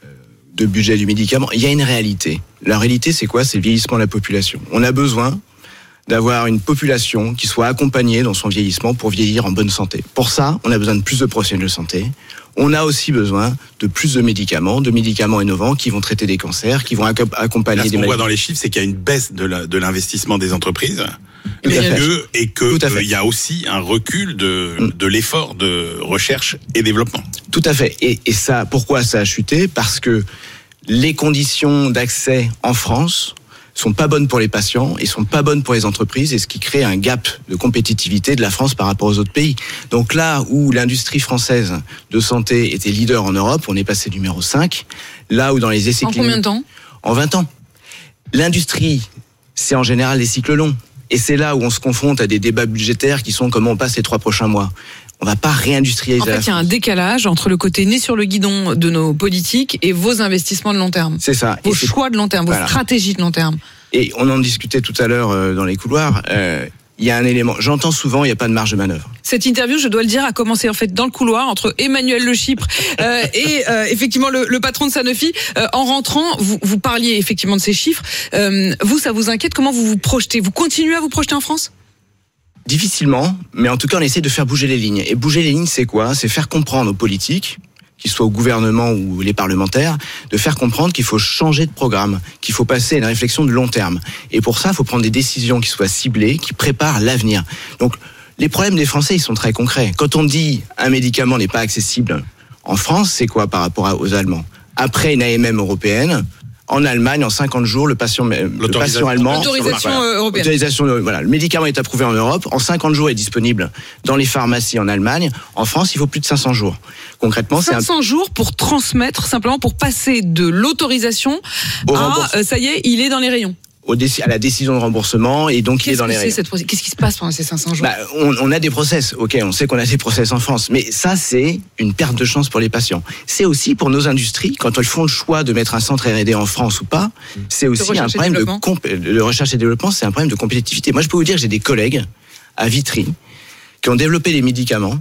de budget du médicament. Il y a une réalité. La réalité, c'est quoi? C'est le vieillissement de la population. On a besoin d'avoir une population qui soit accompagnée dans son vieillissement pour vieillir en bonne santé. Pour ça, on a besoin de plus de professionnels de santé. On a aussi besoin de plus de médicaments, de médicaments innovants qui vont traiter des cancers, qui vont accompagner Là, ce des qu'on maladies. voit dans les chiffres, c'est qu'il y a une baisse de, la, de l'investissement des entreprises et que, et que euh, il y a aussi un recul de, mm. de l'effort de recherche et développement. Tout à fait. Et, et ça, pourquoi ça a chuté? Parce que les conditions d'accès en France sont pas bonnes pour les patients et sont pas bonnes pour les entreprises, et ce qui crée un gap de compétitivité de la France par rapport aux autres pays. Donc là où l'industrie française de santé était leader en Europe, on est passé numéro cinq. Là où dans les essais cliniques... En combien de temps? En vingt ans. L'industrie, c'est en général des cycles longs. Et c'est là où on se confronte à des débats budgétaires qui sont comment on passe les trois prochains mois. On va pas réindustrialiser. En fait, il y a un décalage entre le côté né sur le guidon de nos politiques et vos investissements de long terme. C'est ça. Vos et choix de long terme, voilà. vos stratégies de long terme. Et on en discutait tout à l'heure euh, dans les couloirs. Euh, il y a un élément. J'entends souvent, il n'y a pas de marge de manœuvre. Cette interview, je dois le dire, a commencé en fait dans le couloir entre Emmanuel Le Chypre euh, et euh, effectivement le, le patron de Sanofi. Euh, en rentrant, vous, vous parliez effectivement de ces chiffres. Euh, vous, ça vous inquiète? Comment vous vous projetez? Vous continuez à vous projeter en France? Difficilement, mais en tout cas, on essaie de faire bouger les lignes. Et bouger les lignes, c'est quoi? C'est faire comprendre aux politiques, qu'ils soient au gouvernement ou les parlementaires, de faire comprendre qu'il faut changer de programme, qu'il faut passer à une réflexion de long terme. Et pour ça, il faut prendre des décisions qui soient ciblées, qui préparent l'avenir. Donc, les problèmes des Français, ils sont très concrets. Quand on dit un médicament n'est pas accessible en France, c'est quoi par rapport aux Allemands? Après une A M M européenne, en Allemagne, en cinquante jours, le patient, le patient allemand... L'autorisation voilà, européenne. Autorisation, voilà, le médicament est approuvé en Europe. En cinquante jours, il est disponible dans les pharmacies en Allemagne. En France, il faut plus de cinq cents jours. Concrètement, c'est cinq cents un... jours pour transmettre, simplement pour passer de l'autorisation à, euh, ça y est, il est dans les rayons. Au déc- à la décision de remboursement, et donc il est dans les rayons. Cette... Qu'est-ce qui se passe pendant ces cinq cents jours? bah, on, on a des process, ok, on sait qu'on a des process en France, mais ça c'est une perte de chance pour les patients. C'est aussi pour nos industries, quand elles font le choix de mettre un centre R et D en France ou pas, c'est aussi un problème de, comp- de recherche et développement, c'est un problème de compétitivité. Moi je peux vous dire que j'ai des collègues à Vitry qui ont développé des médicaments.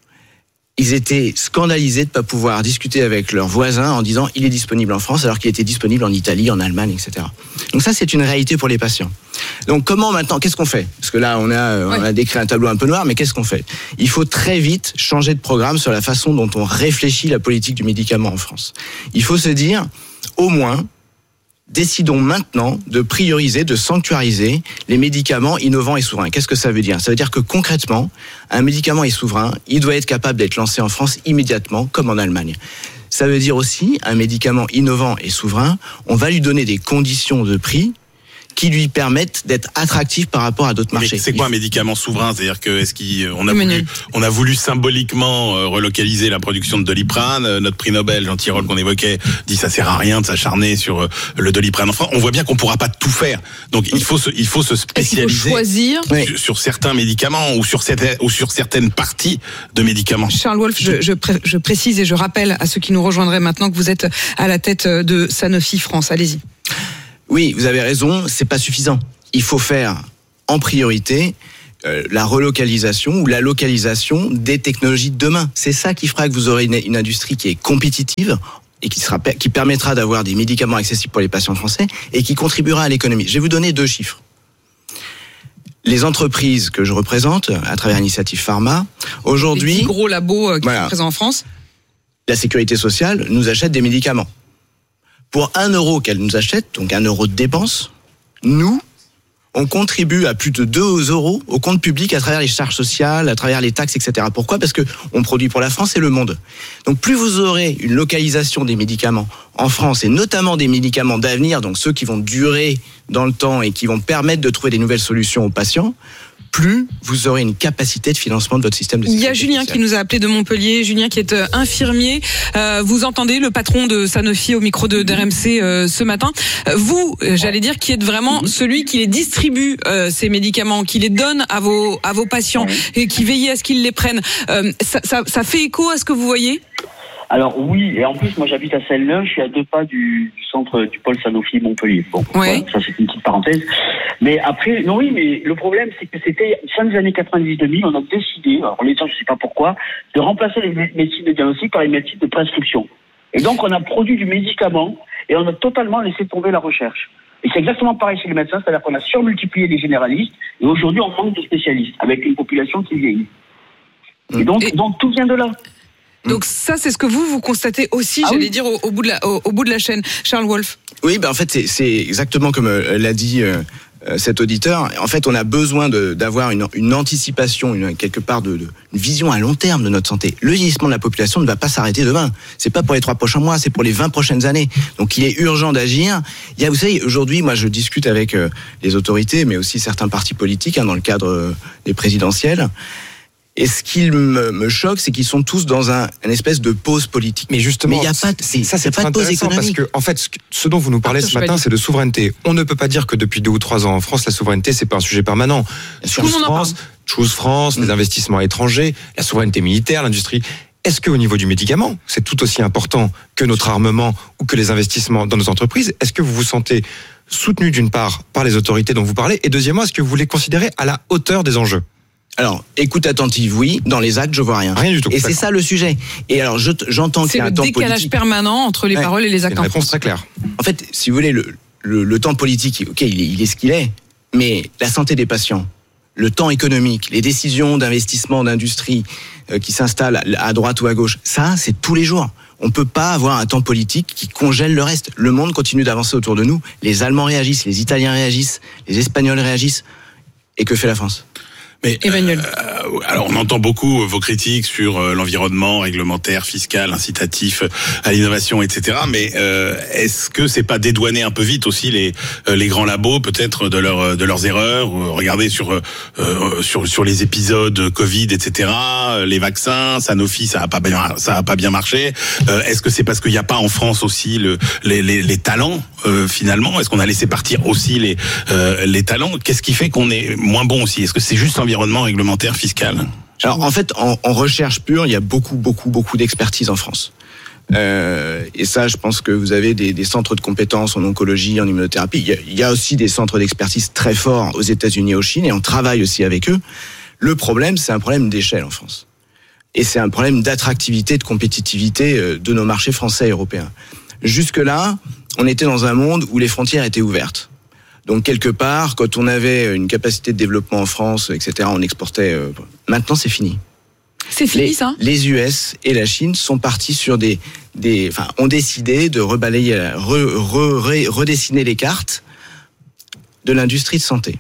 Ils étaient scandalisés de ne pas pouvoir discuter avec leurs voisins en disant il est disponible en France alors qu'il était disponible en Italie, en Allemagne, et cetera. Donc ça, c'est une réalité pour les patients. Donc comment maintenant, qu'est-ce qu'on fait? Parce que là, on a, ouais. on a décrit un tableau un peu noir, mais qu'est-ce qu'on fait? Il faut très vite changer de programme sur la façon dont on réfléchit la politique du médicament en France. Il faut se dire, au moins, décidons maintenant de prioriser, de sanctuariser les médicaments innovants et souverains. Qu'est-ce que ça veut dire? Ça veut dire que concrètement, un médicament est souverain, il doit être capable d'être lancé en France immédiatement, comme en Allemagne. Ça veut dire aussi un médicament innovant et souverain, on va lui donner des conditions de prix qui lui permettent d'être attractif par rapport à d'autres Mais marchés. c'est quoi un médicament souverain ? C'est-à-dire que est-ce qu'on a voulu, on a voulu symboliquement euh, relocaliser la production de Doliprane. Euh, notre prix Nobel, Jean Tirole qu'on évoquait, dit ça sert à rien de s'acharner sur euh, le Doliprane en France. On voit bien qu'on pourra pas tout faire. Donc il faut se, il faut se spécialiser il faut choisir sur, sur certains médicaments ou sur certaines, ou sur certaines parties de médicaments. Charles Wolf, je, je, pré, je précise et je rappelle à ceux qui nous rejoindraient maintenant que vous êtes à la tête de Sanofi France. Allez-y. Oui, vous avez raison, c'est pas suffisant. Il faut faire en priorité euh, la relocalisation ou la localisation des technologies de demain. C'est ça qui fera que vous aurez une, une industrie qui est compétitive et qui sera qui permettra d'avoir des médicaments accessibles pour les patients français et qui contribuera à l'économie. Je vais vous donner deux chiffres. Les entreprises que je représente à travers Initiative Pharma, aujourd'hui, les dix gros labos qui voilà, sont présents en France, la sécurité sociale nous achète des médicaments. Pour un euro qu'elle nous achète, donc un euro de dépense, nous, on contribue à plus de deux euros au compte public à travers les charges sociales, à travers les taxes, et cetera. Pourquoi ? Parce que on produit pour la France et le monde. Donc plus vous aurez une localisation des médicaments en France, et notamment des médicaments d'avenir, donc ceux qui vont durer dans le temps et qui vont permettre de trouver des nouvelles solutions aux patients, plus vous aurez une capacité de financement de votre système de sécurité sociale. Il y a Julien sociale. Qui nous a appelé de Montpellier, Julien qui est euh, infirmier. Euh, vous entendez le patron de Sanofi au micro de d'R M C euh, ce matin. Euh, vous, euh, j'allais dire, qui êtes vraiment mmh. celui qui les distribue, euh, ces médicaments, qui les donne à vos, à vos patients mmh. et qui veille à ce qu'ils les prennent. Euh, ça, ça, ça fait écho à ce que vous voyez ? Alors oui, et en plus moi j'habite à Celle-Leu, je suis à deux pas du, du centre du pôle Sanofi Montpellier. Bon, ouais. voilà, ça c'est une petite parenthèse. Mais après, non oui, mais le problème c'est que c'était fin des années quatre-vingt-dix deux mille, on a décidé, alors les gens je sais pas pourquoi, de remplacer les médecines de diagnostic par les médecines de prescription. Et donc on a produit du médicament et on a totalement laissé tomber la recherche. Et c'est exactement pareil chez les médecins, c'est-à-dire qu'on a surmultiplié les généralistes et aujourd'hui on manque de spécialistes avec une population qui vieillit. Et donc, et... donc tout vient de là. Donc ça, c'est ce que vous, vous constatez aussi, ah j'allais oui. dire, au, au, bout de la, au, au bout de la chaîne. Charles Wolf. Oui, ben en fait, c'est, c'est exactement comme euh, l'a dit euh, cet auditeur. En fait, on a besoin de, d'avoir une, une anticipation, une, quelque part de, de une vision à long terme de notre santé. Le vieillissement de la population ne va pas s'arrêter demain. C'est pas pour les trois prochains mois, c'est pour les vingt prochaines années. Donc il est urgent d'agir. Il y a, vous savez, aujourd'hui, moi je discute avec euh, les autorités, mais aussi certains partis politiques, hein, dans le cadre euh, des présidentielles. Et ce qui me, me choque, c'est qu'ils sont tous dans un, une espèce de pause politique. Mais justement, mais y a pas de, c'est, ça c'est pas de pause économique. Parce que, en fait, ce, ce dont vous nous parlez ah, ce matin, c'est de souveraineté. On ne peut pas dire que depuis deux ou trois ans en France, la souveraineté, c'est pas un sujet permanent. Choose France, Choose France, mmh. les investissements étrangers, la souveraineté militaire, l'industrie. Est-ce qu'au niveau du médicament, c'est tout aussi important que notre armement ou que les investissements dans nos entreprises ? Est-ce que vous vous sentez soutenu d'une part par les autorités dont vous parlez, et deuxièmement, est-ce que vous les considérez à la hauteur des enjeux ? Alors, écoute attentive, oui. Dans les actes, je vois rien. Rien du tout. Et d'accord. C'est ça le sujet. Et alors, je, j'entends c'est qu'il y a un temps politique. C'est le décalage permanent entre les ouais. paroles et les actes. C'est une réponse très claire. En fait, si vous voulez, le, le, le temps politique, ok, il est, il est ce qu'il est. Mais la santé des patients, le temps économique, les décisions d'investissement, d'industrie euh, qui s'installent à droite ou à gauche, ça, c'est tous les jours. On peut pas avoir un temps politique qui congèle le reste. Le monde continue d'avancer autour de nous. Les Allemands réagissent, les Italiens réagissent, les Espagnols réagissent. Et que fait la France ? Mais Emmanuel. Euh, alors on entend beaucoup vos critiques sur euh, l'environnement réglementaire, fiscal, incitatif à l'innovation, et cetera. Mais euh, est-ce que c'est pas dédouaner un peu vite aussi les euh, les grands labos peut-être de leurs de leurs erreurs ? Regardez sur euh, sur sur les épisodes Covid, et cetera. Les vaccins, Sanofi, ça a pas bien ça a pas bien marché. Euh, est-ce que c'est parce qu'il n'y a pas en France aussi le les les, les talents euh, finalement ? Est-ce qu'on a laissé partir aussi les euh, les talents ? Qu'est-ce qui fait qu'on est moins bon aussi ? Est-ce que c'est juste environnement réglementaire fiscal ? Alors en fait, en, en recherche pure, il y a beaucoup, beaucoup, beaucoup d'expertise en France. Euh, et ça, je pense que vous avez des, des centres de compétences en oncologie, en immunothérapie. Il y, a, il y a aussi des centres d'expertise très forts aux États-Unis et en Chine, et on travaille aussi avec eux. Le problème, c'est un problème d'échelle en France. Et c'est un problème d'attractivité, de compétitivité de nos marchés français et européens. Jusque-là, on était dans un monde où les frontières étaient ouvertes. Donc quelque part, quand on avait une capacité de développement en France, et cetera, on exportait. Euh, maintenant, c'est fini. C'est fini les, ça. Les U S et la Chine sont partis sur des, des, enfin, ont décidé de rebalayer, re, re, re, redessiner les cartes de l'industrie de santé.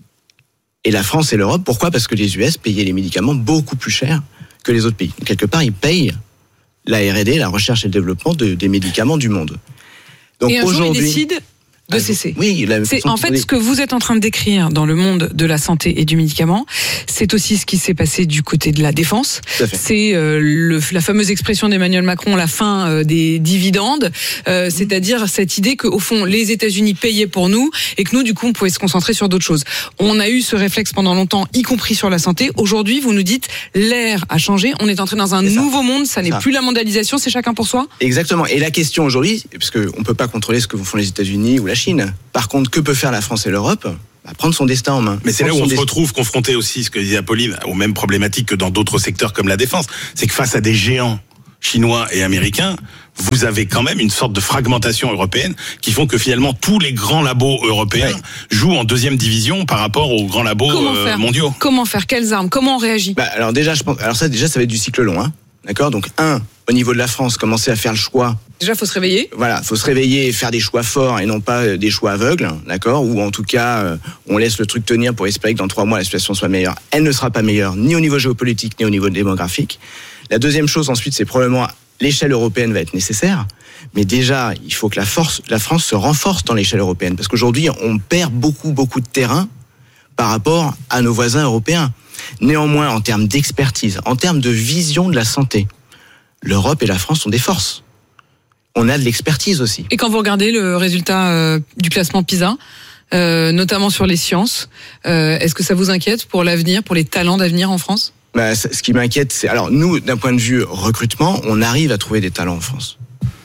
Et la France et l'Europe, pourquoi ? Parce que les U S payaient les médicaments beaucoup plus cher que les autres pays. Donc, quelque part, ils payent la R et D, la recherche et le développement de, des médicaments du monde. Donc et un aujourd'hui, jour, il décide de cesser. Oui, la c'est en fait ce que vous êtes en train de décrire dans le monde de la santé et du médicament. C'est aussi ce qui s'est passé du côté de la défense. C'est euh, le, la fameuse expression d'Emmanuel Macron, la fin euh, des dividendes, euh, c'est-à-dire cette idée qu'au fond les États-Unis payaient pour nous et que nous du coup on pouvait se concentrer sur d'autres choses. On a eu ce réflexe pendant longtemps, y compris sur la santé. Aujourd'hui, vous nous dites l'ère a changé. On est entré dans un c'est nouveau ça. monde. Ça n'est ça. plus la mondialisation, c'est chacun pour soi. Exactement. Et la question aujourd'hui, parce que on peut pas contrôler ce que font les États-Unis ou la Chine. Par contre, que peut faire la France et l'Europe ? Bah, prendre son destin en main. Mais c'est là où on se retrouve confronté aussi, ce que disait Apolline, aux mêmes problématiques que dans d'autres secteurs comme la défense. C'est que face à des géants chinois et américains, vous avez quand même une sorte de fragmentation européenne qui font que finalement tous les grands labos européens ouais. jouent en deuxième division par rapport aux grands labos euh, mondiaux. Comment faire ? Quelles armes ? Comment on réagit ? Bah, alors déjà, je pense, alors ça déjà, ça va être du cycle long, hein. D'accord ? Donc, un, au niveau de la France, commencer à faire le choix. Déjà, faut se réveiller. Voilà, faut se réveiller et faire des choix forts et non pas des choix aveugles, d'accord ? Ou en tout cas, euh, on laisse le truc tenir pour espérer que dans trois mois, la situation soit meilleure. Elle ne sera pas meilleure, ni au niveau géopolitique, ni au niveau démographique. La deuxième chose, ensuite, c'est probablement l'échelle européenne va être nécessaire. Mais déjà, il faut que la, force, la France se renforce dans l'échelle européenne. Parce qu'aujourd'hui, on perd beaucoup, beaucoup de terrain par rapport à nos voisins européens. Néanmoins, en termes d'expertise, en termes de vision de la santé, l'Europe et la France sont des forces. On a de l'expertise aussi. Et quand vous regardez le résultat euh, du classement PISA, euh, notamment sur les sciences, euh, est-ce que ça vous inquiète pour l'avenir, pour les talents d'avenir en France ? Bah, ce qui m'inquiète, c'est... Alors, nous, d'un point de vue recrutement, on arrive à trouver des talents en France.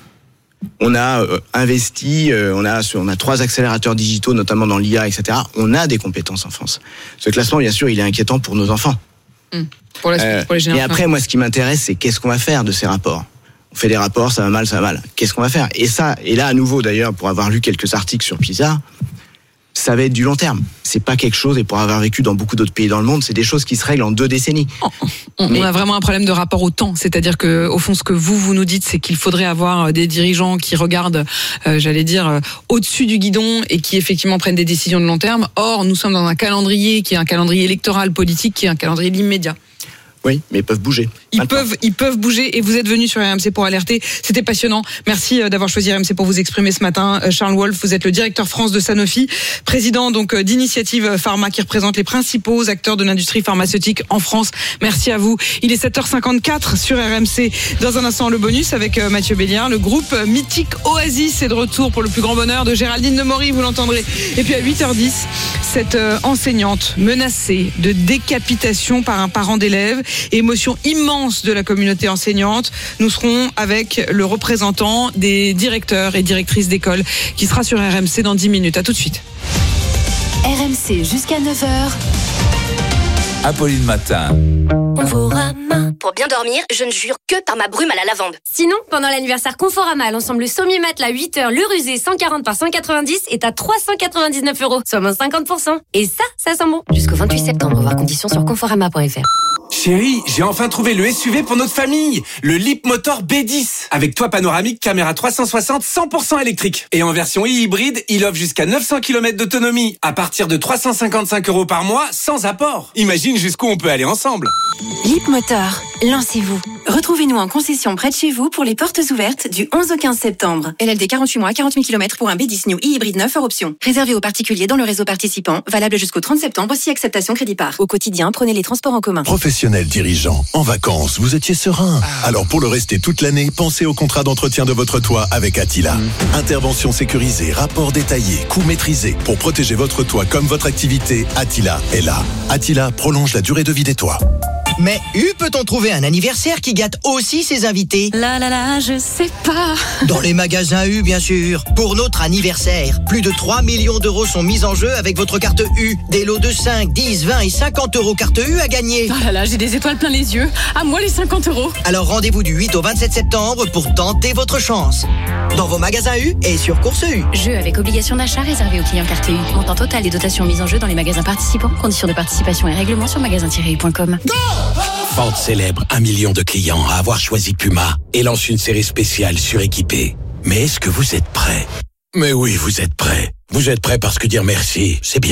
On a euh, investi, euh, on a on a trois accélérateurs digitaux, notamment dans l'I A, et cetera. On a des compétences en France. Ce classement, bien sûr, il est inquiétant pour nos enfants. Mmh. Pour la suite, euh, pour les générations. Et après, moi, ce qui m'intéresse, c'est qu'est-ce qu'on va faire de ces rapports. On fait des rapports, ça va mal, ça va mal. Qu'est-ce qu'on va faire ? Et ça, et là, à nouveau, d'ailleurs, pour avoir lu quelques articles sur PISA, ça va être du long terme. C'est pas quelque chose, et pour avoir vécu dans beaucoup d'autres pays dans le monde, c'est des choses qui se règlent en deux décennies. On, on, Mais... on a vraiment un problème de rapport au temps. C'est-à-dire que, au fond, ce que vous, vous nous dites, c'est qu'il faudrait avoir des dirigeants qui regardent, euh, j'allais dire, euh, au-dessus du guidon et qui, effectivement, prennent des décisions de long terme. Or, nous sommes dans un calendrier qui est un calendrier électoral politique, qui est un calendrier de l'immédiat. Oui, mais ils peuvent bouger. Ils Maintenant. peuvent, ils peuvent bouger. Et vous êtes venu sur R M C pour alerter. C'était passionnant. Merci d'avoir choisi R M C pour vous exprimer ce matin. Charles Wolf, vous êtes le directeur France de Sanofi, président donc d'Initiative Pharma qui représente les principaux acteurs de l'industrie pharmaceutique en France. Merci à vous. Il est sept heures cinquante-quatre sur R M C. Dans un instant, le bonus avec Mathieu Béliard. Le groupe mythique Oasis est de retour pour le plus grand bonheur de Géraldine Demory. Vous l'entendrez. Et puis à huit heures dix, cette enseignante menacée de décapitation par un parent d'élève. Émotion immense de la communauté enseignante. Nous serons avec le représentant des directeurs et directrices d'école qui sera sur R M C dans dix minutes. À tout de suite. R M C jusqu'à neuf heures. Apolline Matin. Conforama. Pour bien dormir, je ne jure que par ma brume à la lavande. Sinon, pendant l'anniversaire Conforama, l'ensemble Sommier-Matelas huit heures, le rusé cent quarante par cent quatre-vingt-dix est à trois cent quatre-vingt-dix-neuf euros, soit moins cinquante pour cent. Et ça, ça sent bon. Jusqu'au vingt-huit septembre, voir conditions sur conforama point f r. Chérie, j'ai enfin trouvé le S U V pour notre famille, le Leapmotor B dix, avec toit panoramique, caméra trois cent soixante, cent pour cent électrique. Et en version e-hybride, il offre jusqu'à neuf cents kilomètres d'autonomie, à partir de trois cent cinquante-cinq euros par mois, sans apport. Imagine jusqu'où on peut aller ensemble. Leapmotor, lancez-vous. Retrouvez-nous en concession près de chez vous pour les portes ouvertes du onze au quinze septembre. L L D quarante-huit mois, quarante mille kilomètres pour un B dix New e-hybride neuf hors option. Réservé aux particuliers dans le réseau participant, valable jusqu'au trente septembre, si acceptation crédit par. Au quotidien, prenez les transports en commun. Professionnel dirigeant, en vacances, vous étiez serein. Alors pour le rester toute l'année, pensez au contrat d'entretien de votre toit avec Attila. Mmh. Intervention sécurisée, rapport détaillé, coût maîtrisé. Pour protéger votre toit comme votre activité, Attila est là. Attila prolonge la durée de vie des toits. Mais U peut-on trouver un anniversaire qui gâte aussi ses invités? Là là là, je sais pas. Dans les magasins U, bien sûr. Pour notre anniversaire, plus de trois millions d'euros sont mis en jeu avec votre carte U. Des lots de cinq, dix, vingt et cinquante euros carte U à gagner. Oh là là, j'ai des étoiles plein les yeux. À moi les cinquante euros. Alors rendez-vous du huit au vingt-sept septembre pour tenter votre chance. Dans vos magasins U et sur Course U. Jeu avec obligation d'achat réservé aux clients carte U. Montant total des dotations mises en jeu dans les magasins participants. Conditions de participation et règlements sur magasin tiret u point com. Ford célèbre un million de clients à avoir choisi Puma et lance une série spéciale suréquipée. Mais est-ce que vous êtes prêts? Mais oui, vous êtes prêts. Vous êtes prêts parce que dire merci, c'est bien.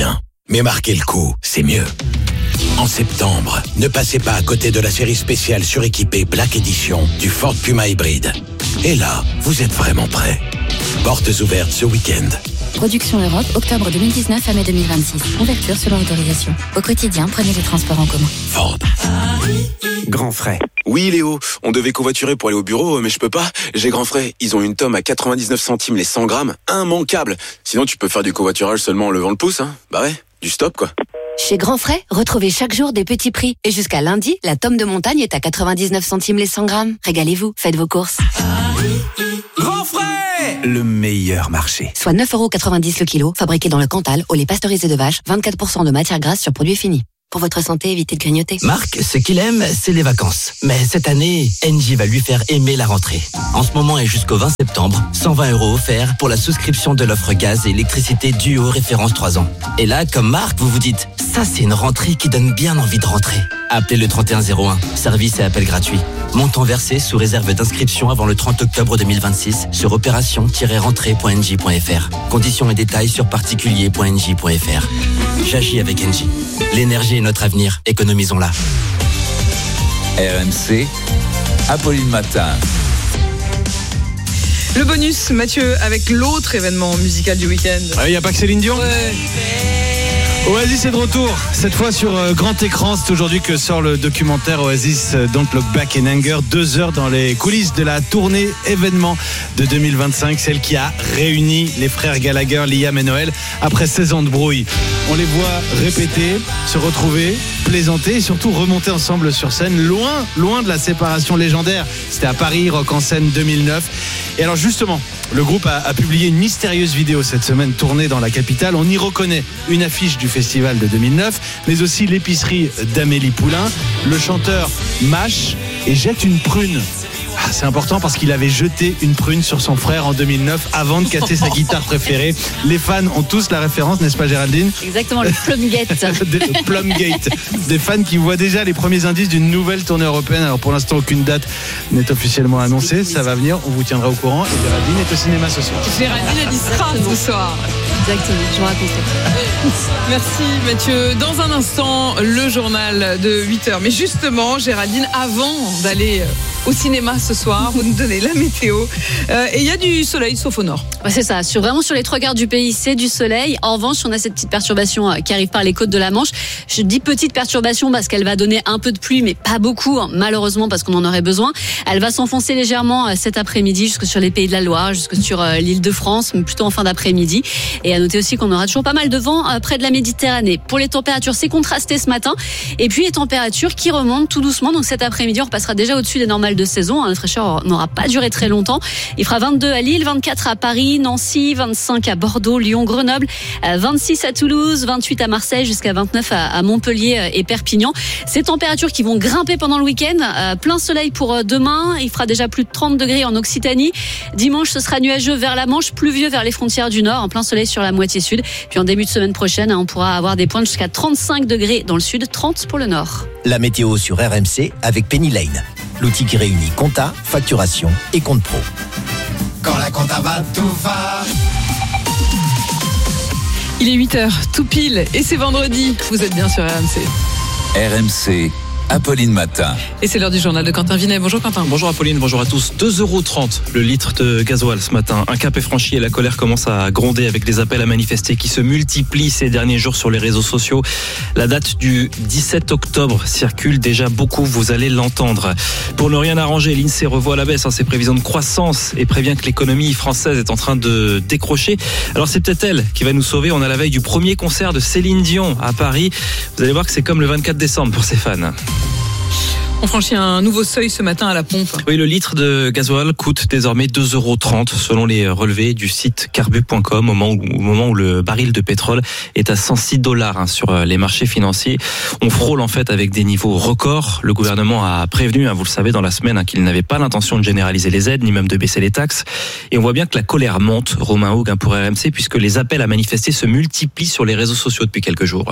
Mais marquer le coup, c'est mieux. En septembre, ne passez pas à côté de la série spéciale suréquipée Black Edition du Ford Puma hybride. Et là, vous êtes vraiment prêts. Portes ouvertes ce week-end. Production Europe, octobre deux mille dix-neuf à mai deux mille vingt-six. Ouverture selon autorisation. Au quotidien, prenez les transports en commun. Ford. Grand frais. Oui Léo, on devait covoiturer pour aller au bureau, mais je peux pas. J'ai Grand frais. Ils ont une tome à quatre-vingt-dix-neuf centimes les cent grammes. Immanquable. Sinon tu peux faire du covoiturage seulement en levant le pouce, hein. Bah ouais, du stop quoi. Chez Grand Frais, retrouvez chaque jour des petits prix. Et jusqu'à lundi, la tome de montagne est à quatre-vingt-dix-neuf centimes les cent grammes. Régalez-vous, faites vos courses. Grand Frais, le meilleur marché. Soit neuf euros quatre-vingt-dix le kilo, fabriqué dans le Cantal, au lait pasteurisé de vache, vingt-quatre pour cent de matière grasse sur produit fini. Pour votre santé, évitez de grignoter. Marc, ce qu'il aime, c'est les vacances. Mais cette année, Engie va lui faire aimer la rentrée. En ce moment et jusqu'au vingt septembre, cent vingt euros offerts pour la souscription de l'offre gaz et électricité Duo référence trois ans. Et là, comme Marc, vous vous dites, ça c'est une rentrée qui donne bien envie de rentrer. Appelez le trente et un zéro un, service et appel gratuit. Montant versé sous réserve d'inscription avant le trente octobre deux mille vingt-six sur opération tiret rentrée point engie point f r. Conditions et détails sur particulier point engie point f r. J'agis avec Engie. L'énergie est notre avenir, économisons-la. R M C, Apolline Matin. Le bonus, Mathieu, avec l'autre événement musical du week-end. Il n'y a pas que Céline Dion. Ouais. Oasis est de retour, cette fois sur euh, grand écran. C'est aujourd'hui que sort le documentaire Oasis euh, Don't Look Back in Anger. Deux heures dans les coulisses de la tournée événement de deux mille vingt-cinq, celle qui a réuni les frères Gallagher, Liam et Noël après seize ans de brouille. On les voit répéter, se retrouver, plaisanter et surtout remonter ensemble sur scène, loin, loin de la séparation légendaire. C'était à Paris, Rock en scène deux mille neuf. Et alors justement, le groupe a, a publié une mystérieuse vidéo cette semaine tournée dans la capitale. On y reconnaît une affiche du festival de deux mille neuf, mais aussi l'épicerie d'Amélie Poulain. Le chanteur mâche et jette une prune. Ah, c'est important parce qu'il avait jeté une prune sur son frère en deux mille neuf avant de casser sa guitare préférée. Les fans ont tous la référence, n'est-ce pas Géraldine ? Exactement, le Plumgate. Le Plumgate. Des fans qui voient déjà les premiers indices d'une nouvelle tournée européenne. Alors pour l'instant, aucune date n'est officiellement annoncée. Ça va venir, on vous tiendra au courant. Et Géraldine est au cinéma ce soir. Géraldine a dit sera ce soir. Exactement, je vous raconterai. Merci Mathieu. Dans un instant, le journal de huit heures. Mais justement, Géraldine, avant d'aller au cinéma ce soir, vous nous donnez la météo. Euh, et il y a du soleil, sauf au nord. Ouais, c'est ça. Sur, vraiment sur les trois quarts du pays, c'est du soleil. En revanche, on a cette petite perturbation qui arrive par les côtes de la Manche. Je dis petite perturbation parce qu'elle va donner un peu de pluie, mais pas beaucoup, hein, malheureusement, parce qu'on en aurait besoin. Elle va s'enfoncer légèrement cet après-midi jusque sur les Pays de la Loire, jusque sur euh, l'île de France, mais plutôt en fin d'après-midi. Et à noter aussi qu'on aura toujours pas mal de vent euh, près de la Méditerranée. Pour les températures, c'est contrasté ce matin. Et puis les températures qui remontent tout doucement. Donc cet après-midi, on repassera déjà au-dessus des normales de saison. La fraîcheur n'aura pas duré très longtemps. Il fera vingt-deux à Lille, vingt-quatre à Paris, Nancy, vingt-cinq à Bordeaux, Lyon, Grenoble, vingt-six à Toulouse, vingt-huit à Marseille, jusqu'à vingt-neuf à Montpellier et Perpignan. Ces températures qui vont grimper pendant le week-end. Plein soleil pour demain. Il fera déjà plus de trente degrés en Occitanie. Dimanche, ce sera nuageux vers la Manche, pluvieux vers les frontières du Nord, en plein soleil sur la moitié sud. Puis en début de semaine prochaine, on pourra avoir des pointes jusqu'à trente-cinq degrés dans le sud, trente pour le Nord. La météo sur R M C avec Penny Lane. L'outil qui réunit compta, facturation et compte pro. Quand la compta va, tout va. Il est huit heures, tout pile, et c'est vendredi. Vous êtes bien sur R M C. R M C, Apolline Matin. Et c'est l'heure du journal de Quentin Vinet. Bonjour Quentin. Bonjour Apolline, bonjour à tous. deux euros trente le litre de gasoil ce matin. Un cap est franchi et la colère commence à gronder avec des appels à manifester qui se multiplient ces derniers jours sur les réseaux sociaux. La date du dix-sept octobre circule déjà beaucoup, vous allez l'entendre. Pour ne rien arranger, l'INSEE revoit à la baisse hein, ses prévisions de croissance et prévient que l'économie française est en train de décrocher. Alors c'est peut-être elle qui va nous sauver. On a la veille du premier concert de Céline Dion à Paris. Vous allez voir que c'est comme le vingt-quatre décembre pour ses fans. On franchit un nouveau seuil ce matin à la pompe. Oui, le litre de gasoil coûte désormais deux euros trente selon les relevés du site carbu point com au moment où, au moment où le baril de pétrole est à cent six dollars hein, sur les marchés financiers. On frôle en fait avec des niveaux records. Le gouvernement a prévenu, hein, vous le savez, dans la semaine, hein, qu'il n'avait pas l'intention de généraliser les aides ni même de baisser les taxes. Et on voit bien que la colère monte, Romain Haug, hein, pour R M C, puisque les appels à manifester se multiplient sur les réseaux sociaux depuis quelques jours.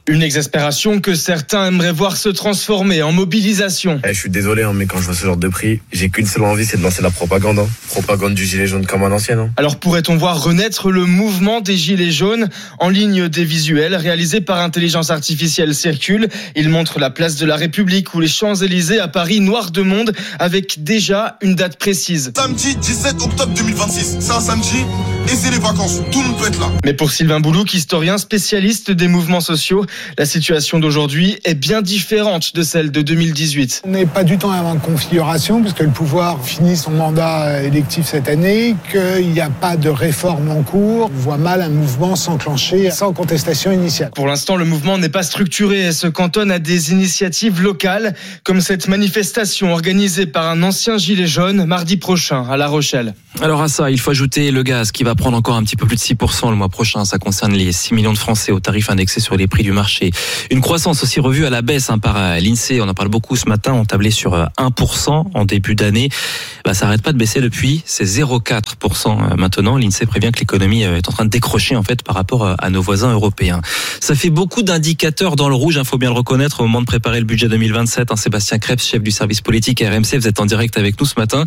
Une exaspération que certains aimeraient voir se transformer en mobilisation. Eh, je suis désolé, hein, mais quand je vois ce genre de prix, j'ai qu'une seule envie, c'est de lancer la propagande. Hein. Propagande du gilet jaune comme à l'ancienne. Hein. Alors pourrait-on voir renaître le mouvement des gilets jaunes? En ligne, des visuels réalisés par intelligence artificielle circulent. Ils montrent la place de la République ou les Champs-Élysées à Paris, noir de monde, avec déjà une date précise. Samedi dix-sept octobre deux mille vingt-six. C'est un samedi et c'est les vacances. Tout le monde peut être là. Mais pour Sylvain Boulouc, historien spécialiste des mouvements sociaux, la situation d'aujourd'hui est bien différente de celle de deux mille dix-huit. On n'est pas du tout en configuration puisque le pouvoir finit son mandat électif cette année, qu'il n'y a pas de réforme en cours. On voit mal un mouvement s'enclencher sans contestation initiale. Pour l'instant, le mouvement n'est pas structuré et se cantonne à des initiatives locales, comme cette manifestation organisée par un ancien gilet jaune mardi prochain à La Rochelle. Alors à ça, il faut ajouter le gaz qui va prendre encore un petit peu plus de six pour cent le mois prochain. Ça concerne les six millions de Français au tarif indexé sur les prix du marché. Une croissance aussi revue à la baisse hein, par l'INSEE. On en parle beaucoup ce matin. On tablait sur un pour cent en début d'année. Bah, ça n'arrête pas de baisser depuis. C'est zéro virgule quatre pour cent maintenant. L'INSEE prévient que l'économie est en train de décrocher en fait par rapport à nos voisins européens. Ça fait beaucoup d'indicateurs dans le rouge. Il faut bien le reconnaître au moment de préparer le budget deux mille vingt-sept. Hein, Sébastien Krebs, chef du service politique à R M C, vous êtes en direct avec nous ce matin.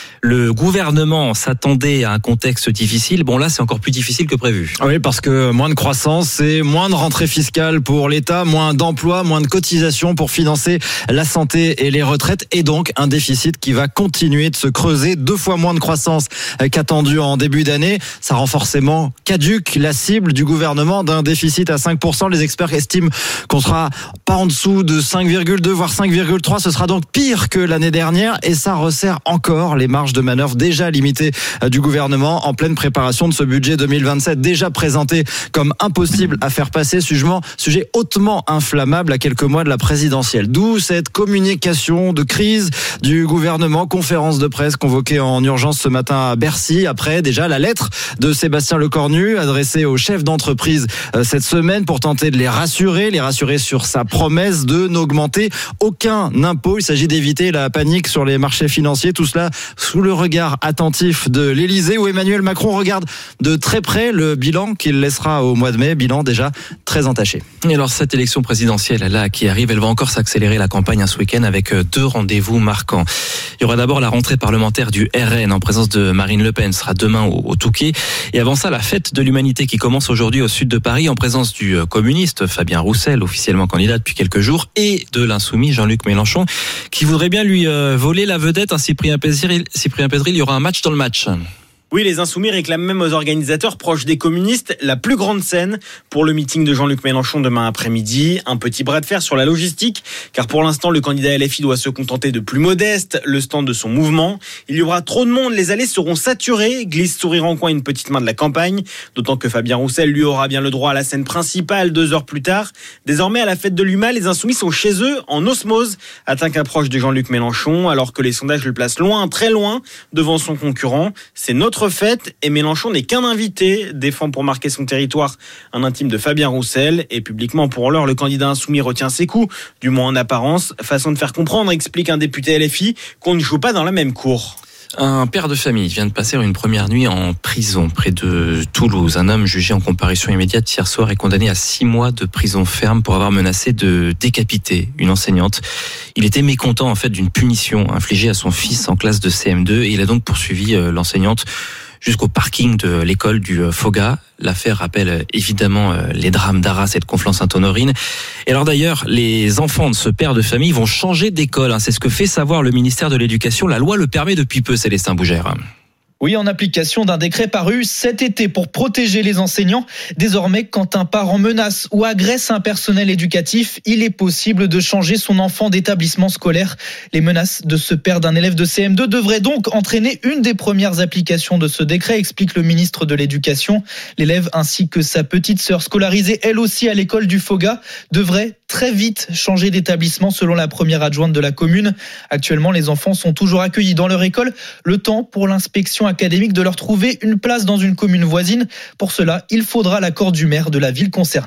Le gouvernement s'attendait à un contexte difficile. Bon, là, c'est encore plus difficile que prévu. Oui, parce que moins de croissance, c'est moins de rentrée fiscale pour l'État, moins d'emplois, moins de cotisations pour financer la santé et les retraites, et donc un déficit qui va continuer de se creuser. Deux fois moins de croissance qu'attendu en début d'année. Ça rend forcément caduque la cible du gouvernement d'un déficit à cinq pour cent. Les experts estiment qu'on sera pas en dessous de cinq virgule deux, voire cinq virgule trois. Ce sera donc pire que l'année dernière, et ça resserre encore les marges de manœuvre déjà limitées du gouvernement en pleine préparation de ce budget deux mille vingt-sept, déjà présenté comme impossible à faire passer, sujet, sujet hautement inflammable à quelques mois de la présidentielle. D'où cette communication de crise du gouvernement, conférence de presse convoquée en urgence ce matin à Bercy, après déjà la lettre de Sébastien Lecornu adressée aux chefs d'entreprise cette semaine pour tenter de les rassurer, les rassurer sur sa promesse de n'augmenter aucun impôt. Il s'agit d'éviter la panique sur les marchés financiers, tout cela sous le regard attentif de l'Élysée, où Emmanuel Macron regarde de très près le bilan qu'il laissera au mois de mai, bilan déjà très entaché. Et alors cette élection présidentielle là qui arrive, elle va encore s'accélérer la campagne ce week-end avec deux rendez-vous marquants. Il y aura d'abord la rentrée parlementaire du R N en présence de Marine Le Pen, ce sera demain au, au Touquet, et avant ça la fête de l'humanité qui commence aujourd'hui au sud de Paris en présence du communiste Fabien Roussel, officiellement candidat depuis quelques jours, et de l'insoumis Jean-Luc Mélenchon qui voudrait bien lui euh, voler la vedette à Cyprien Pézeril. Cyprien Pézeril, il y aura un match dans le match. Oui, les Insoumis réclament même aux organisateurs proches des communistes la plus grande scène pour le meeting de Jean-Luc Mélenchon demain après-midi. Un petit bras de fer sur la logistique, car pour l'instant, le candidat L F I doit se contenter de plus modeste, le stand de son mouvement. Il y aura trop de monde, les allées seront saturées, glisse sourire en coin une petite main de la campagne, d'autant que Fabien Roussel, lui, aura bien le droit à la scène principale deux heures plus tard. Désormais, à la fête de l'U M A, les Insoumis sont chez eux, en osmose, atteint qu'un proche de Jean-Luc Mélenchon, alors que les sondages le placent loin, très loin, devant son concurrent. C'est notre fête et Mélenchon n'est qu'un invité, défend pour marquer son territoire un intime de Fabien Roussel, et publiquement pour l'heure le candidat insoumis retient ses coups, du moins en apparence, façon de faire comprendre, explique un député L F I, qu'on ne joue pas dans la même cour. Un père de famille vient de passer une première nuit en prison près de Toulouse. Un homme jugé en comparution immédiate hier soir est condamné à six mois de prison ferme pour avoir menacé de décapiter une enseignante. Il était mécontent en fait d'une punition infligée à son fils en classe de C M deux et il a donc poursuivi l'enseignante jusqu'au parking de l'école du Foga. L'affaire rappelle évidemment les drames d'Arras et de Conflans-Sainte-Honorine. Et alors d'ailleurs, les enfants de ce père de famille vont changer d'école. C'est ce que fait savoir le ministère de l'Éducation. La loi le permet depuis peu, Célestin Bougère. Oui, en application d'un décret paru cet été pour protéger les enseignants. Désormais, quand un parent menace ou agresse un personnel éducatif, il est possible de changer son enfant d'établissement scolaire. Les menaces de ce père d'un élève de C M deux devraient donc entraîner une des premières applications de ce décret, explique le ministre de l'Éducation. L'élève ainsi que sa petite sœur scolarisée, elle aussi à l'école du Foga, devraient très vite changer d'établissement selon la première adjointe de la commune. Actuellement, les enfants sont toujours accueillis dans leur école. Le temps pour l'inspection académique de leur trouver une place dans une commune voisine. Pour cela, il faudra l'accord du maire de la ville concernée.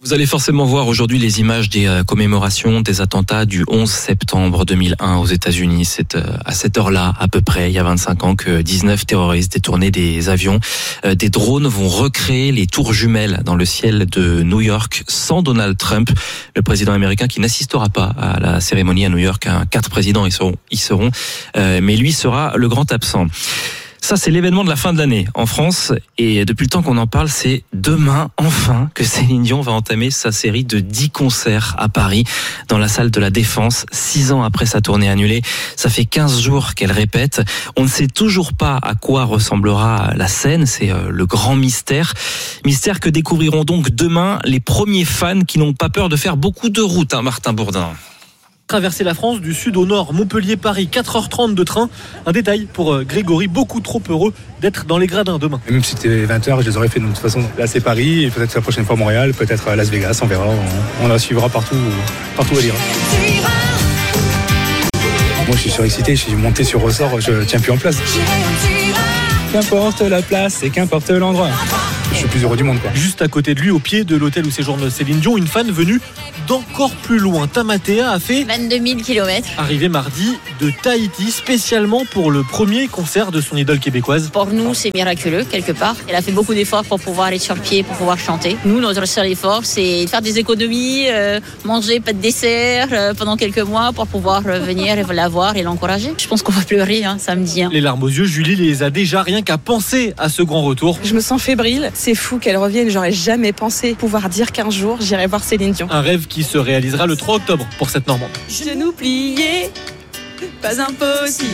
Vous allez forcément voir aujourd'hui les images des euh, commémorations des attentats du onze septembre deux mille un aux États-Unis. C'est euh, à cette heure-là, à peu près, il y a vingt-cinq ans, que dix-neuf terroristes détournaient des avions. Euh, des drones vont recréer les tours jumelles dans le ciel de New York sans Donald Trump, le président américain qui n'assistera pas à la cérémonie à New York. Hein. Quatre présidents y seront, y seront euh, mais lui sera le grand absent. Ça, c'est l'événement de la fin de l'année en France. Et depuis le temps qu'on en parle, c'est demain, enfin, que Céline Dion va entamer sa série de dix concerts à Paris, dans la salle de la Défense, six ans après sa tournée annulée. Ça fait quinze jours qu'elle répète. On ne sait toujours pas à quoi ressemblera la scène. C'est le grand mystère. Mystère que découvriront donc demain les premiers fans qui n'ont pas peur de faire beaucoup de route, hein, Martin Bourdin. Traverser la France du sud au nord, Montpellier-Paris, quatre heures trente de train. Un détail pour Grégory, beaucoup trop heureux d'être dans les gradins demain. Même si c'était vingt heures, je les aurais fait de toute façon. Là c'est Paris, et peut-être la prochaine fois Montréal, peut-être Las Vegas, on verra. On, on la suivra partout, partout à dire. Moi je suis surexcité, je suis monté sur ressort, je tiens plus en place. Qu'importe la place et qu'importe l'endroit. Je suis le plus heureux du monde, quoi. Juste à côté de lui, au pied de l'hôtel où séjourne Céline Dion, une fan venue d'encore plus loin. Tamatea a fait vingt-deux mille kilomètres. Arrivé mardi de Tahiti, spécialement pour le premier concert de son idole québécoise. Pour nous, c'est miraculeux, quelque part. Elle a fait beaucoup d'efforts pour pouvoir être sur pied, pour pouvoir chanter. Nous, notre seul effort, c'est de faire des économies, euh, manger pas de dessert euh, pendant quelques mois pour pouvoir euh, venir et la voir et l'encourager. Je pense qu'on va pleurer hein, samedi. Hein. Les larmes aux yeux, Julie les a déjà rien qu'à penser à ce grand retour. Je me sens fébrile. C'est fou qu'elle revienne. J'aurais jamais pensé pouvoir dire qu'un jour, j'irai voir Céline Dion. Un rêve qui se réalisera le trois octobre pour cette Normande. Genoux pliés, pas impossible.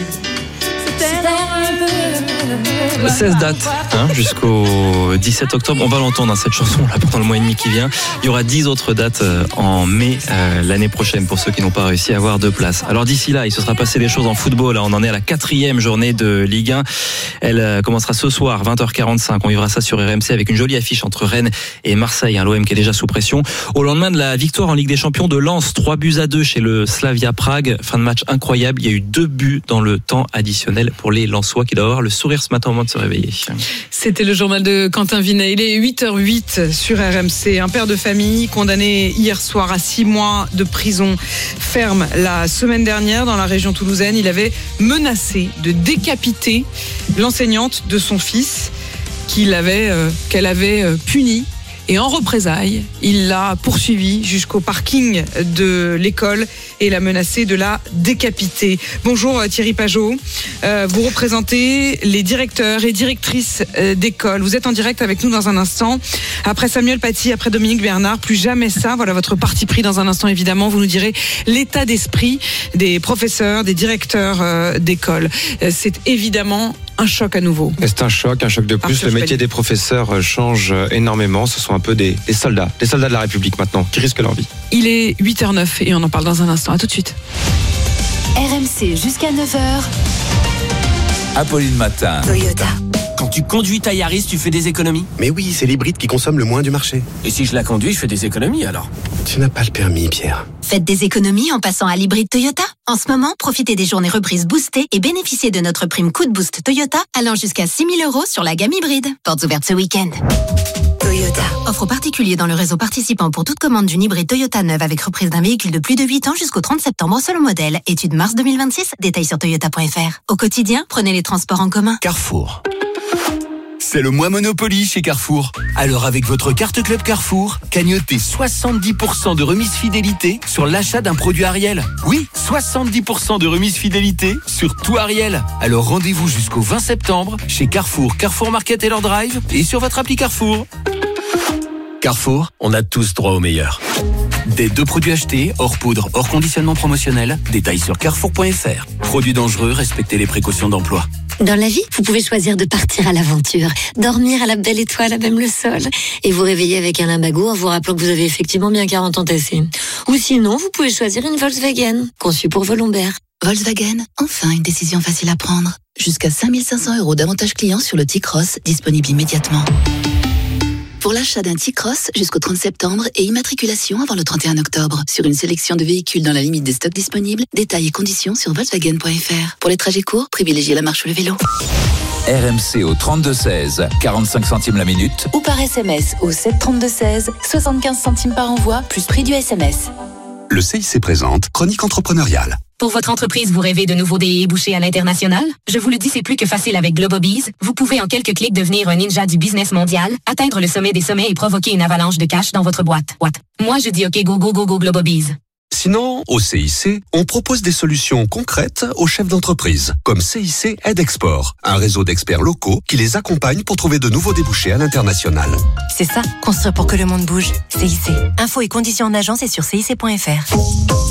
seize dates hein, jusqu'au dix-sept octobre. On va l'entendre hein, cette chanson là pendant le mois et demi qui vient. Il y aura dix autres dates euh, en mai euh, l'année prochaine pour ceux qui n'ont pas réussi à avoir deux places. Alors d'ici là, il se sera passé des choses en football. Là, on en est à la quatrième journée de Ligue un. Elle euh, commencera ce soir vingt heures quarante-cinq. On vivra ça sur R M C avec une jolie affiche entre Rennes et Marseille. Hein, L'O M qui est déjà sous pression. Au lendemain de la victoire en Ligue des Champions de Lens, trois buts à deux chez le Slavia Prague. Fin de match incroyable. Il y a eu deux buts dans le temps additionnel pour les Lensois qui doivent avoir le sourire ce matin au moment de se réveiller. C'était le journal de Quentin Vinet. Il est huit heures huit sur R M C. Un père de famille condamné hier soir à six mois de prison ferme la semaine dernière dans la région toulousaine. Il avait menacé de décapiter l'enseignante de son fils qu'il avait, euh, qu'elle avait euh, punie. Et en représailles, il l'a poursuivie jusqu'au parking de l'école et l'a menacée de la décapiter. Bonjour Thierry Pajot, euh, vous représentez les directeurs et directrices d'école. Vous êtes en direct avec nous dans un instant. Après Samuel Paty, après Dominique Bernard, plus jamais ça. Voilà votre parti pris dans un instant évidemment. Vous nous direz l'état d'esprit des professeurs, des directeurs euh, d'école. Euh, c'est évidemment un choc à nouveau. C'est un choc, un choc de plus. Le métier des professeurs change énormément. Ce sont un peu des, des soldats, des soldats de la République maintenant, qui risquent leur vie. Il est huit heures neuf et on en parle dans un instant. À tout de suite. R M C jusqu'à neuf heures. Apolline Matin. Toyota. Quand tu conduis ta Yaris, tu fais des économies? Mais oui, c'est l'hybride qui consomme le moins du marché. Et si je la conduis, je fais des économies alors? Tu n'as pas le permis, Pierre. Faites des économies en passant à l'hybride Toyota. En ce moment, profitez des journées reprises boostées et bénéficiez de notre prime coup de boost Toyota allant jusqu'à six mille euros sur la gamme hybride. Portes ouvertes ce week-end. Toyota. Offre aux particuliers dans le réseau participant pour toute commande d'une hybride Toyota neuve avec reprise d'un véhicule de plus de huit ans jusqu'au trente septembre selon modèle. Étude mars deux mille vingt-six. Détails sur toyota point f r. Au quotidien, prenez les transports en commun. Carrefour. C'est le mois Monopoly chez Carrefour. Alors avec votre carte Club Carrefour, cagnotez soixante-dix pour cent de remise fidélité sur l'achat d'un produit Ariel. Oui, soixante-dix pour cent de remise fidélité sur tout Ariel. Alors rendez-vous jusqu'au vingt septembre chez Carrefour, Carrefour Market et leur Drive et sur votre appli Carrefour. Carrefour, on a tous droit au meilleur. Des deux produits achetés, hors poudre, hors conditionnement promotionnel. Détails sur carrefour point f r. Produits dangereux, respectez les précautions d'emploi. Dans la vie, vous pouvez choisir de partir à l'aventure, dormir à la belle étoile, à même le sol, et vous réveiller avec un limbago en vous rappelant que vous avez effectivement bien quarante ans tassés. Ou sinon, vous pouvez choisir une Volkswagen, conçue pour vos lombaires. Volkswagen, enfin une décision facile à prendre. Jusqu'à cinq mille cinq cents euros d'avantages clients sur le T-Cross, disponible immédiatement. Pour l'achat d'un T-Cross jusqu'au trente septembre et immatriculation avant le trente et un octobre. Sur une sélection de véhicules dans la limite des stocks disponibles, détails et conditions sur volkswagen point f r. Pour les trajets courts, privilégiez la marche ou le vélo. R M C au trente-deux seize, quarante-cinq centimes la minute. Ou par S M S au sept trente-deux seize, soixante-quinze centimes par envoi, plus prix du S M S. Le C I C présente Chronique entrepreneuriale. Pour votre entreprise, vous rêvez de nouveaux débouchés à l'international? Je vous le dis, c'est plus que facile avec Globobees. Vous pouvez en quelques clics devenir un ninja du business mondial, atteindre le sommet des sommets et provoquer une avalanche de cash dans votre boîte. What? Moi, je dis OK, go, go, go, go, Globobees. Sinon, au C I C, on propose des solutions concrètes aux chefs d'entreprise, comme C I C Aide Export, un réseau d'experts locaux qui les accompagne pour trouver de nouveaux débouchés à l'international. C'est ça, construire pour que le monde bouge. C I C. Infos et conditions en agence et sur C I C point F R.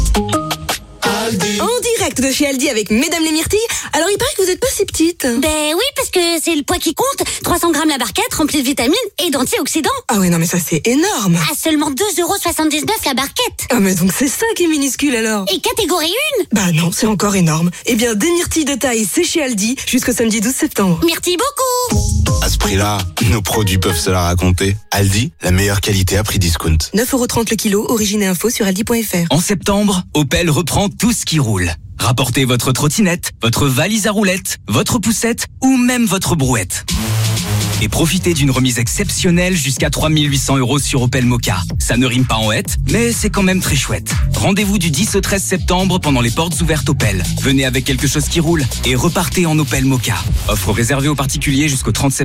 En direct de chez Aldi avec Mesdames les Myrtilles. Alors il paraît que vous êtes pas si petite. Ben oui, parce que c'est le poids qui compte. trois cents grammes la barquette, remplie de vitamines et d'antioxydants. Ah ouais, non mais ça c'est énorme. À seulement deux euros soixante-dix-neuf la barquette. Ah mais donc c'est ça qui est minuscule alors. Et catégorie un. Bah non, c'est encore énorme. Eh bien des myrtilles de taille, c'est chez Aldi jusqu'au samedi douze septembre. Merci beaucoup. À ce prix-là, nos produits peuvent se la raconter. Aldi, la meilleure qualité à prix discount. neuf euros trente le kilo, origine et info sur aldi point F R. En septembre, Opel reprend tout ce qui roule. Rapportez votre trottinette, votre valise à roulettes, votre poussette ou même votre brouette. Et profitez d'une remise exceptionnelle jusqu'à trois mille huit cents euros sur Opel Mokka. Ça ne rime pas en hête, mais c'est quand même très chouette. Rendez-vous du dix au treize septembre pendant les portes ouvertes Opel. Venez avec quelque chose qui roule et repartez en Opel Mokka. Offre réservée aux particuliers jusqu'au trente septembre.